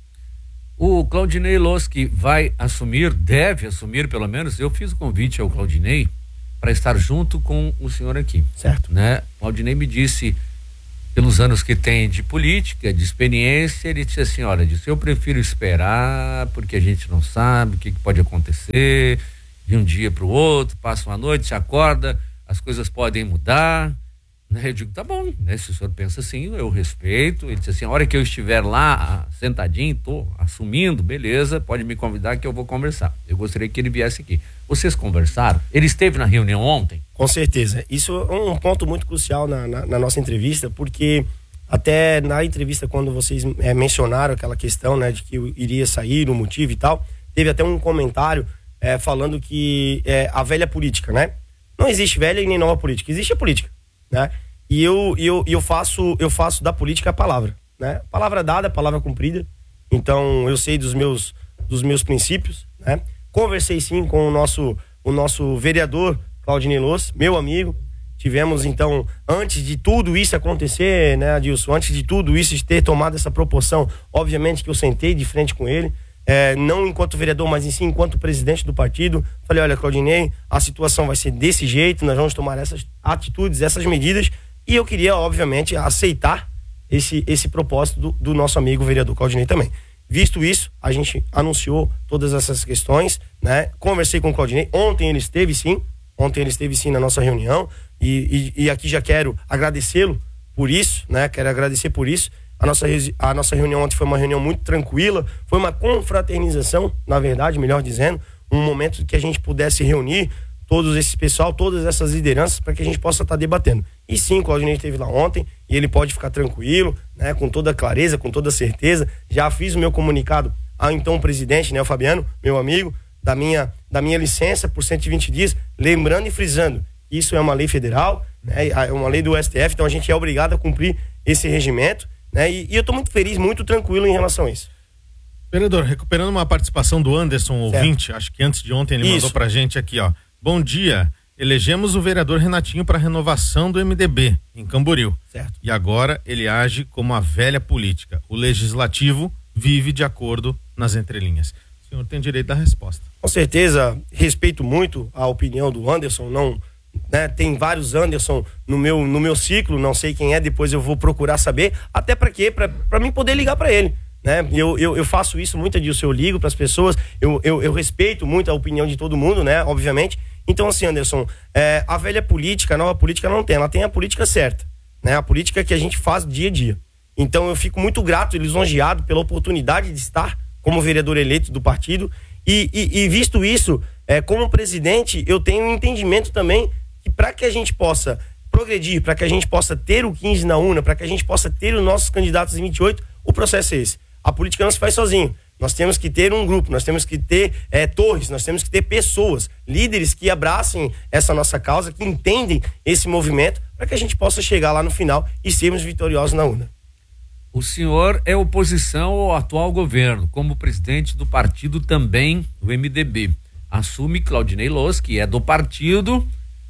O Claudinei Loski vai assumir, deve assumir pelo menos, eu fiz o convite ao Claudinei para estar junto com o senhor aqui. Certo. Né? O Claudinei me disse, pelos anos que tem de política, de experiência, ele disse assim, olha, disse, eu prefiro esperar, porque a gente não sabe o que, que pode acontecer, de um dia para o outro, passa uma noite, se acorda, as coisas podem mudar. Eu digo, tá bom, né? Se o senhor pensa assim, eu respeito. Ele disse assim, a hora que eu estiver lá, sentadinho, tô assumindo, beleza, pode me convidar que eu vou conversar. Eu gostaria que ele viesse aqui. Vocês conversaram? Ele esteve na reunião ontem? Com certeza. Isso é um ponto muito crucial na, na, na nossa entrevista, porque até na entrevista, quando vocês é, mencionaram aquela questão, né, de que eu iria sair, o motivo e tal, teve até um comentário é, falando que é, a velha política, né? Não existe velha e nem nova política, existe a política, né? E eu, eu, eu, faço, eu faço da política a palavra, né? Palavra dada, palavra cumprida. Então, eu sei dos meus, dos meus princípios, né? Conversei sim com o nosso, o nosso vereador, Claudinei Loski, meu amigo. Tivemos, então, antes de tudo isso acontecer, né, Adilson? Antes de tudo isso ter tomado essa proporção, obviamente que eu sentei de frente com ele, é, não enquanto vereador, mas em si enquanto presidente do partido. Falei, olha, Claudinei, a situação vai ser desse jeito, nós vamos tomar essas atitudes, essas medidas. E eu queria, obviamente, aceitar esse, esse propósito do, do nosso amigo vereador Claudinei também. Visto isso, a gente anunciou todas essas questões, né? Conversei com o Claudinei, ontem ele esteve sim, ontem ele esteve sim na nossa reunião, e, e, e aqui já quero agradecê-lo por isso, né? Quero agradecer por isso. A nossa, a nossa reunião ontem foi uma reunião muito tranquila, foi uma confraternização, na verdade, melhor dizendo, um momento que a gente pudesse reunir todos esses pessoal, todas essas lideranças, para que a gente possa estar debatendo. E sim, o Claudinei esteve lá ontem e ele pode ficar tranquilo, né, com toda clareza, com toda certeza. Já fiz o meu comunicado ao então presidente, né, o Fabiano, meu amigo, da minha, da minha licença por cento e vinte dias, lembrando e frisando, isso é uma lei federal, né, é uma lei do S T F, então a gente é obrigado a cumprir esse regimento, né, e, e eu estou muito feliz, muito tranquilo em relação a isso. Vereador, recuperando uma participação do Anderson, ouvinte, certo. Acho que antes de ontem ele isso. mandou pra gente aqui, ó. Bom dia, elegemos o vereador Renatinho para a renovação do M D B em Camboriú. Certo. E agora ele age como a velha política. O legislativo vive de acordo nas entrelinhas. O senhor tem direito da resposta. Com certeza, respeito muito a opinião do Anderson, não, né, tem vários Anderson no meu, no meu ciclo, não sei quem é, depois eu vou procurar saber, até para quê? Para mim poder ligar para ele. Né? Eu, eu, eu faço isso muito, Adilson, eu ligo para as pessoas, eu, eu, eu respeito muito a opinião de todo mundo, né? Obviamente. Então, assim, Anderson, é, a velha política, a nova política não tem, ela tem a política certa, né? A política que a gente faz dia a dia. Então, eu fico muito grato e lisonjeado pela oportunidade de estar como vereador eleito do partido e, e, e visto isso, é, como presidente, eu tenho um entendimento também que para que a gente possa progredir, para que a gente possa ter o quinze na urna, para que a gente possa ter os nossos candidatos em vinte e oito, o processo é esse. A política não se faz sozinho. Nós temos que ter um grupo, nós temos que ter é, torres, nós temos que ter pessoas, líderes que abracem essa nossa causa, que entendem esse movimento, para que a gente possa chegar lá no final e sermos vitoriosos na urna. O senhor é oposição ao atual governo, como presidente do partido também, do M D B. Assume Claudinei Loski, que é do partido,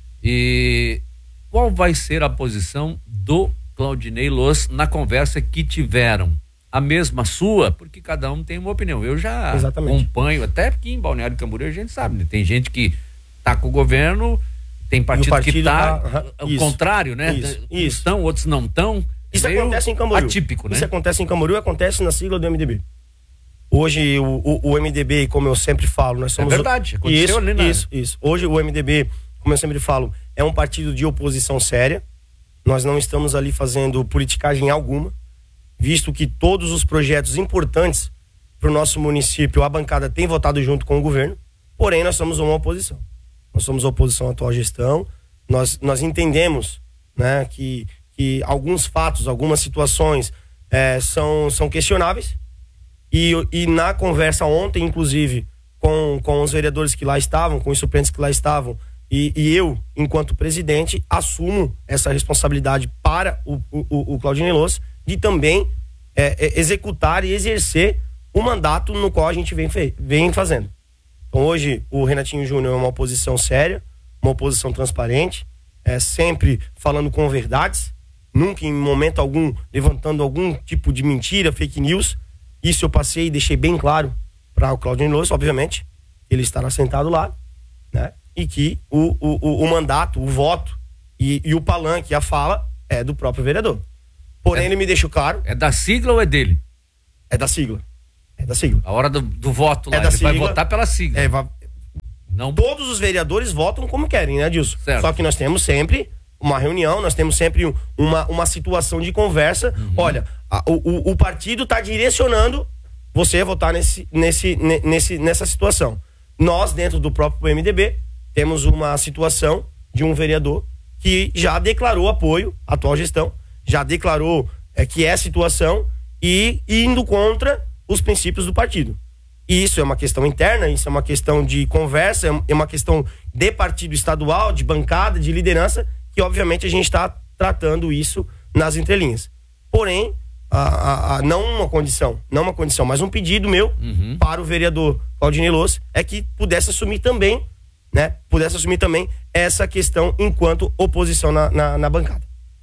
e qual vai ser a posição do Claudinei Loski na conversa que tiveram? A mesma sua, porque cada um tem uma opinião. Eu já Exatamente. acompanho, até aqui em Balneário Camboriú a gente sabe, né? Tem gente que tá com o governo, tem partido, partido que tá, tá uh, o isso, contrário, né? Isso, Uns isso. estão, outros não estão. Isso acontece em Camboriú. Atípico, né? Isso acontece em Camboriú, acontece na sigla do M D B. Hoje o, o, o M D B, como eu sempre falo, nós somos... É verdade, aconteceu isso, ali na... Isso, isso. Hoje o M D B, como eu sempre falo, é um partido de oposição séria. Nós não estamos ali fazendo politicagem alguma, visto que todos os projetos importantes para o nosso município, a bancada tem votado junto com o governo, porém nós somos uma oposição. Nós somos oposição à atual gestão, nós, nós entendemos, né, que, que alguns fatos, algumas situações é, são, são questionáveis. E, e na conversa ontem, inclusive, com, com os vereadores que lá estavam, com os suplentes que lá estavam, e, e eu, enquanto presidente, assumo essa responsabilidade para o, o, o Claudinei Loss de também é, é, executar e exercer o mandato no qual a gente vem, vem fazendo. Então hoje o Renatinho Júnior é uma oposição séria, uma oposição transparente, é, sempre falando com verdades, nunca em momento algum levantando algum tipo de mentira, fake news. Isso eu passei e deixei bem claro para o Claudinei Loss, obviamente, ele estará sentado lá, né? E que o, o, o mandato, o voto e, e o palanque, a fala é do próprio vereador. Porém, é, ele me deixou claro. É da sigla ou é dele? É da sigla. É da sigla. A hora do, do voto lá, é da ele sigla, vai votar pela sigla. É, vai, não... Todos os vereadores votam como querem, né, Dilson? Certo. Só que nós temos sempre uma reunião, nós temos sempre uma, uma situação de conversa. Uhum. Olha, a, o, o partido está direcionando você a votar nesse, nesse, nesse, nessa situação. Nós, dentro do próprio M D B, temos uma situação de um vereador que já declarou apoio à atual gestão, já declarou é, que é a situação e indo contra os princípios do partido. E isso é uma questão interna, isso é uma questão de conversa, é uma questão de partido estadual, de bancada, de liderança, que obviamente a gente está tratando isso nas entrelinhas. Porém, a, a, a, não uma condição, não uma condição, mas um pedido meu uhum. para o vereador Claudinei Loss é que pudesse assumir também, né? Pudesse assumir também essa questão enquanto oposição na, na, na bancada.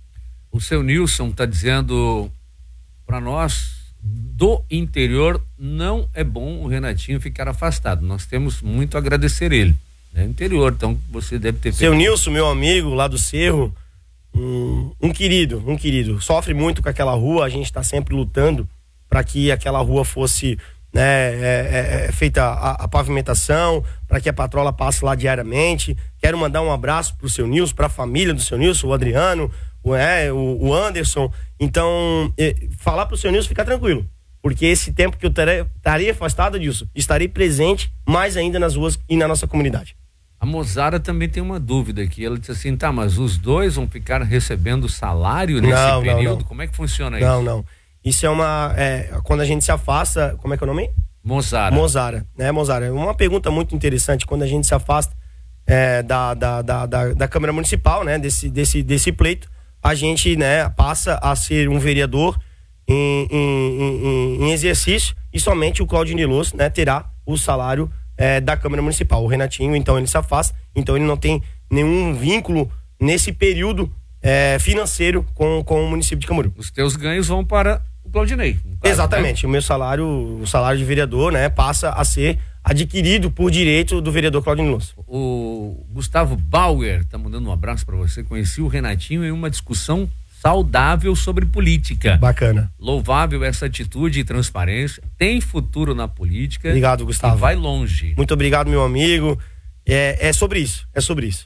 O seu Nilson está dizendo para nós do interior não é bom o Renatinho ficar afastado. Nós temos muito a agradecer ele. É interior, então você deve ter feito. Seu Nilson, meu amigo lá do Cerro, um, um querido, um querido. Sofre muito com aquela rua, a gente está sempre lutando para que aquela rua fosse né, é, é, feita a, a pavimentação, para que a patrola passe lá diariamente. Quero mandar um abraço pro seu Nilson, para a família do seu Nilson, o Adriano, o, é, o, o Anderson. Então, é, falar pro seu Nilson ficar tranquilo, porque esse tempo que eu estaria afastado disso, estarei presente mais ainda nas ruas e na nossa comunidade. A Mozara também tem uma dúvida aqui, ela disse assim, tá, mas os dois vão ficar recebendo salário nesse não, período? Não, não. Como é que funciona isso? Não, não. Isso é uma, é, quando a gente se afasta, como é que é o nome? Mozara. Mozara, né, Mozara? Uma pergunta muito interessante, quando a gente se afasta é, da, da, da, da, da Câmara Municipal, né, desse, desse, desse pleito, a gente, né, passa a ser um vereador em, em, em, em exercício e somente o Claudinei Loss, né, terá o salário é, da Câmara Municipal. O Renatinho, então, ele se afasta, então ele não tem nenhum vínculo nesse período é, financeiro com, com o município de Camboriú. Os teus ganhos vão para o Claudinei. Caso, exatamente, né? O meu salário, o salário de vereador, né, passa a ser adquirido por direito do vereador Claudinei Loss. O Gustavo Bauer tá mandando um abraço para você. Conheci o Renatinho em uma discussão saudável sobre política. Bacana. Louvável essa atitude e transparência. Tem futuro na política. Obrigado, Gustavo. E vai longe. Muito obrigado, meu amigo. É, é sobre isso, é sobre isso.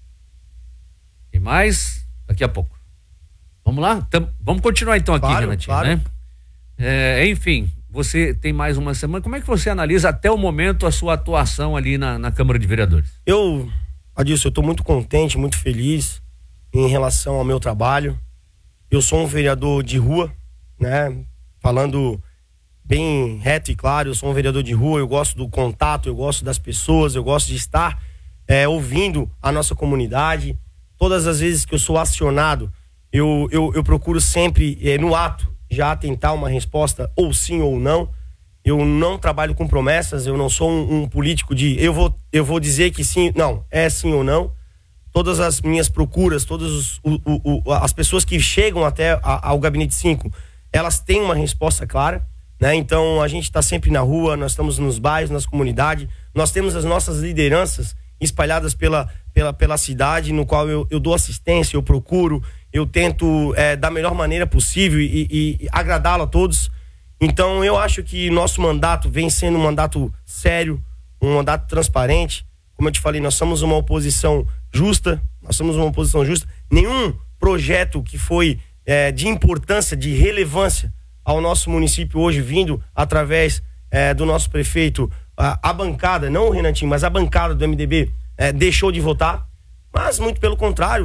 E mais daqui a pouco. Vamos lá? Tam, vamos continuar então aqui, claro, Renatinho, claro. né? É, enfim, você tem mais uma semana. Como é que você analisa até o momento a sua atuação ali na, na Câmara de Vereadores? Eu, Adilson, eu estou muito contente, muito feliz em relação ao meu trabalho. Eu sou um vereador de rua, né? Falando bem reto e claro, eu sou um vereador de rua, eu gosto do contato, eu gosto das pessoas, eu gosto de estar é, ouvindo a nossa comunidade. Todas as vezes que eu sou acionado, eu, eu, eu procuro sempre, é, no ato, já tentar uma resposta ou sim ou não. Eu não trabalho com promessas, eu não sou um, um político de eu vou, eu vou dizer que sim, não, é sim ou não. Todas as minhas procuras, todas os, o, o, o, as pessoas que chegam até a, ao Gabinete cinco, elas têm uma resposta clara, né? Então a gente está sempre na rua, nós estamos nos bairros, nas comunidades, nós temos as nossas lideranças espalhadas pela, pela, pela cidade, no qual eu, eu dou assistência, eu procuro, eu tento é, da melhor maneira possível e, e, e agradá-lo a todos. Então eu acho que nosso mandato vem sendo um mandato sério, um mandato transparente. Como eu te falei, nós somos uma oposição justa, nós somos uma oposição justa. Nenhum projeto que foi é, de importância, de relevância ao nosso município hoje, vindo através é, do nosso prefeito, a, a bancada, não o Renatinho, mas a bancada do M D B é, deixou de votar. Mas muito pelo contrário,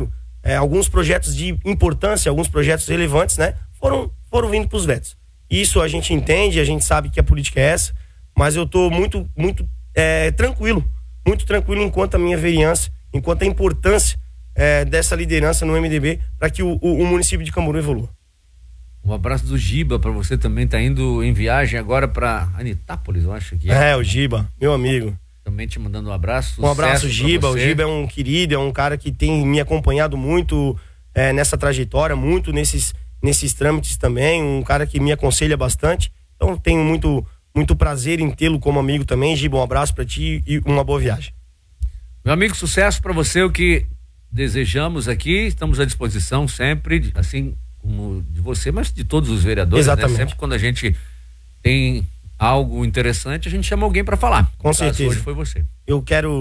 é, alguns projetos de importância, alguns projetos relevantes, né, foram, foram vindo para os vetos. Isso a gente entende, a gente sabe que a política é essa, mas eu estou muito, muito é, tranquilo, muito tranquilo enquanto a minha vereança, enquanto a importância é, dessa liderança no M D B para que o, o, o município de Camboriú evolua. Um abraço do Giba para você também, tá indo em viagem agora para Anitápolis, eu acho que é. É, o Giba, meu amigo. Também te mandando um abraço. Um abraço, Giba. O Giba é um querido, é um cara que tem me acompanhado muito é, nessa trajetória, muito nesses, nesses trâmites também, um cara que me aconselha bastante. Então tenho muito, muito prazer em tê-lo como amigo também. Giba, um abraço para ti e uma boa viagem. Meu amigo, sucesso para você, o que desejamos aqui, estamos à disposição sempre, assim como de você, mas de todos os vereadores. Exatamente. Né? Sempre quando a gente tem algo interessante, a gente chama alguém para falar. Com certeza. Hoje foi você. Eu quero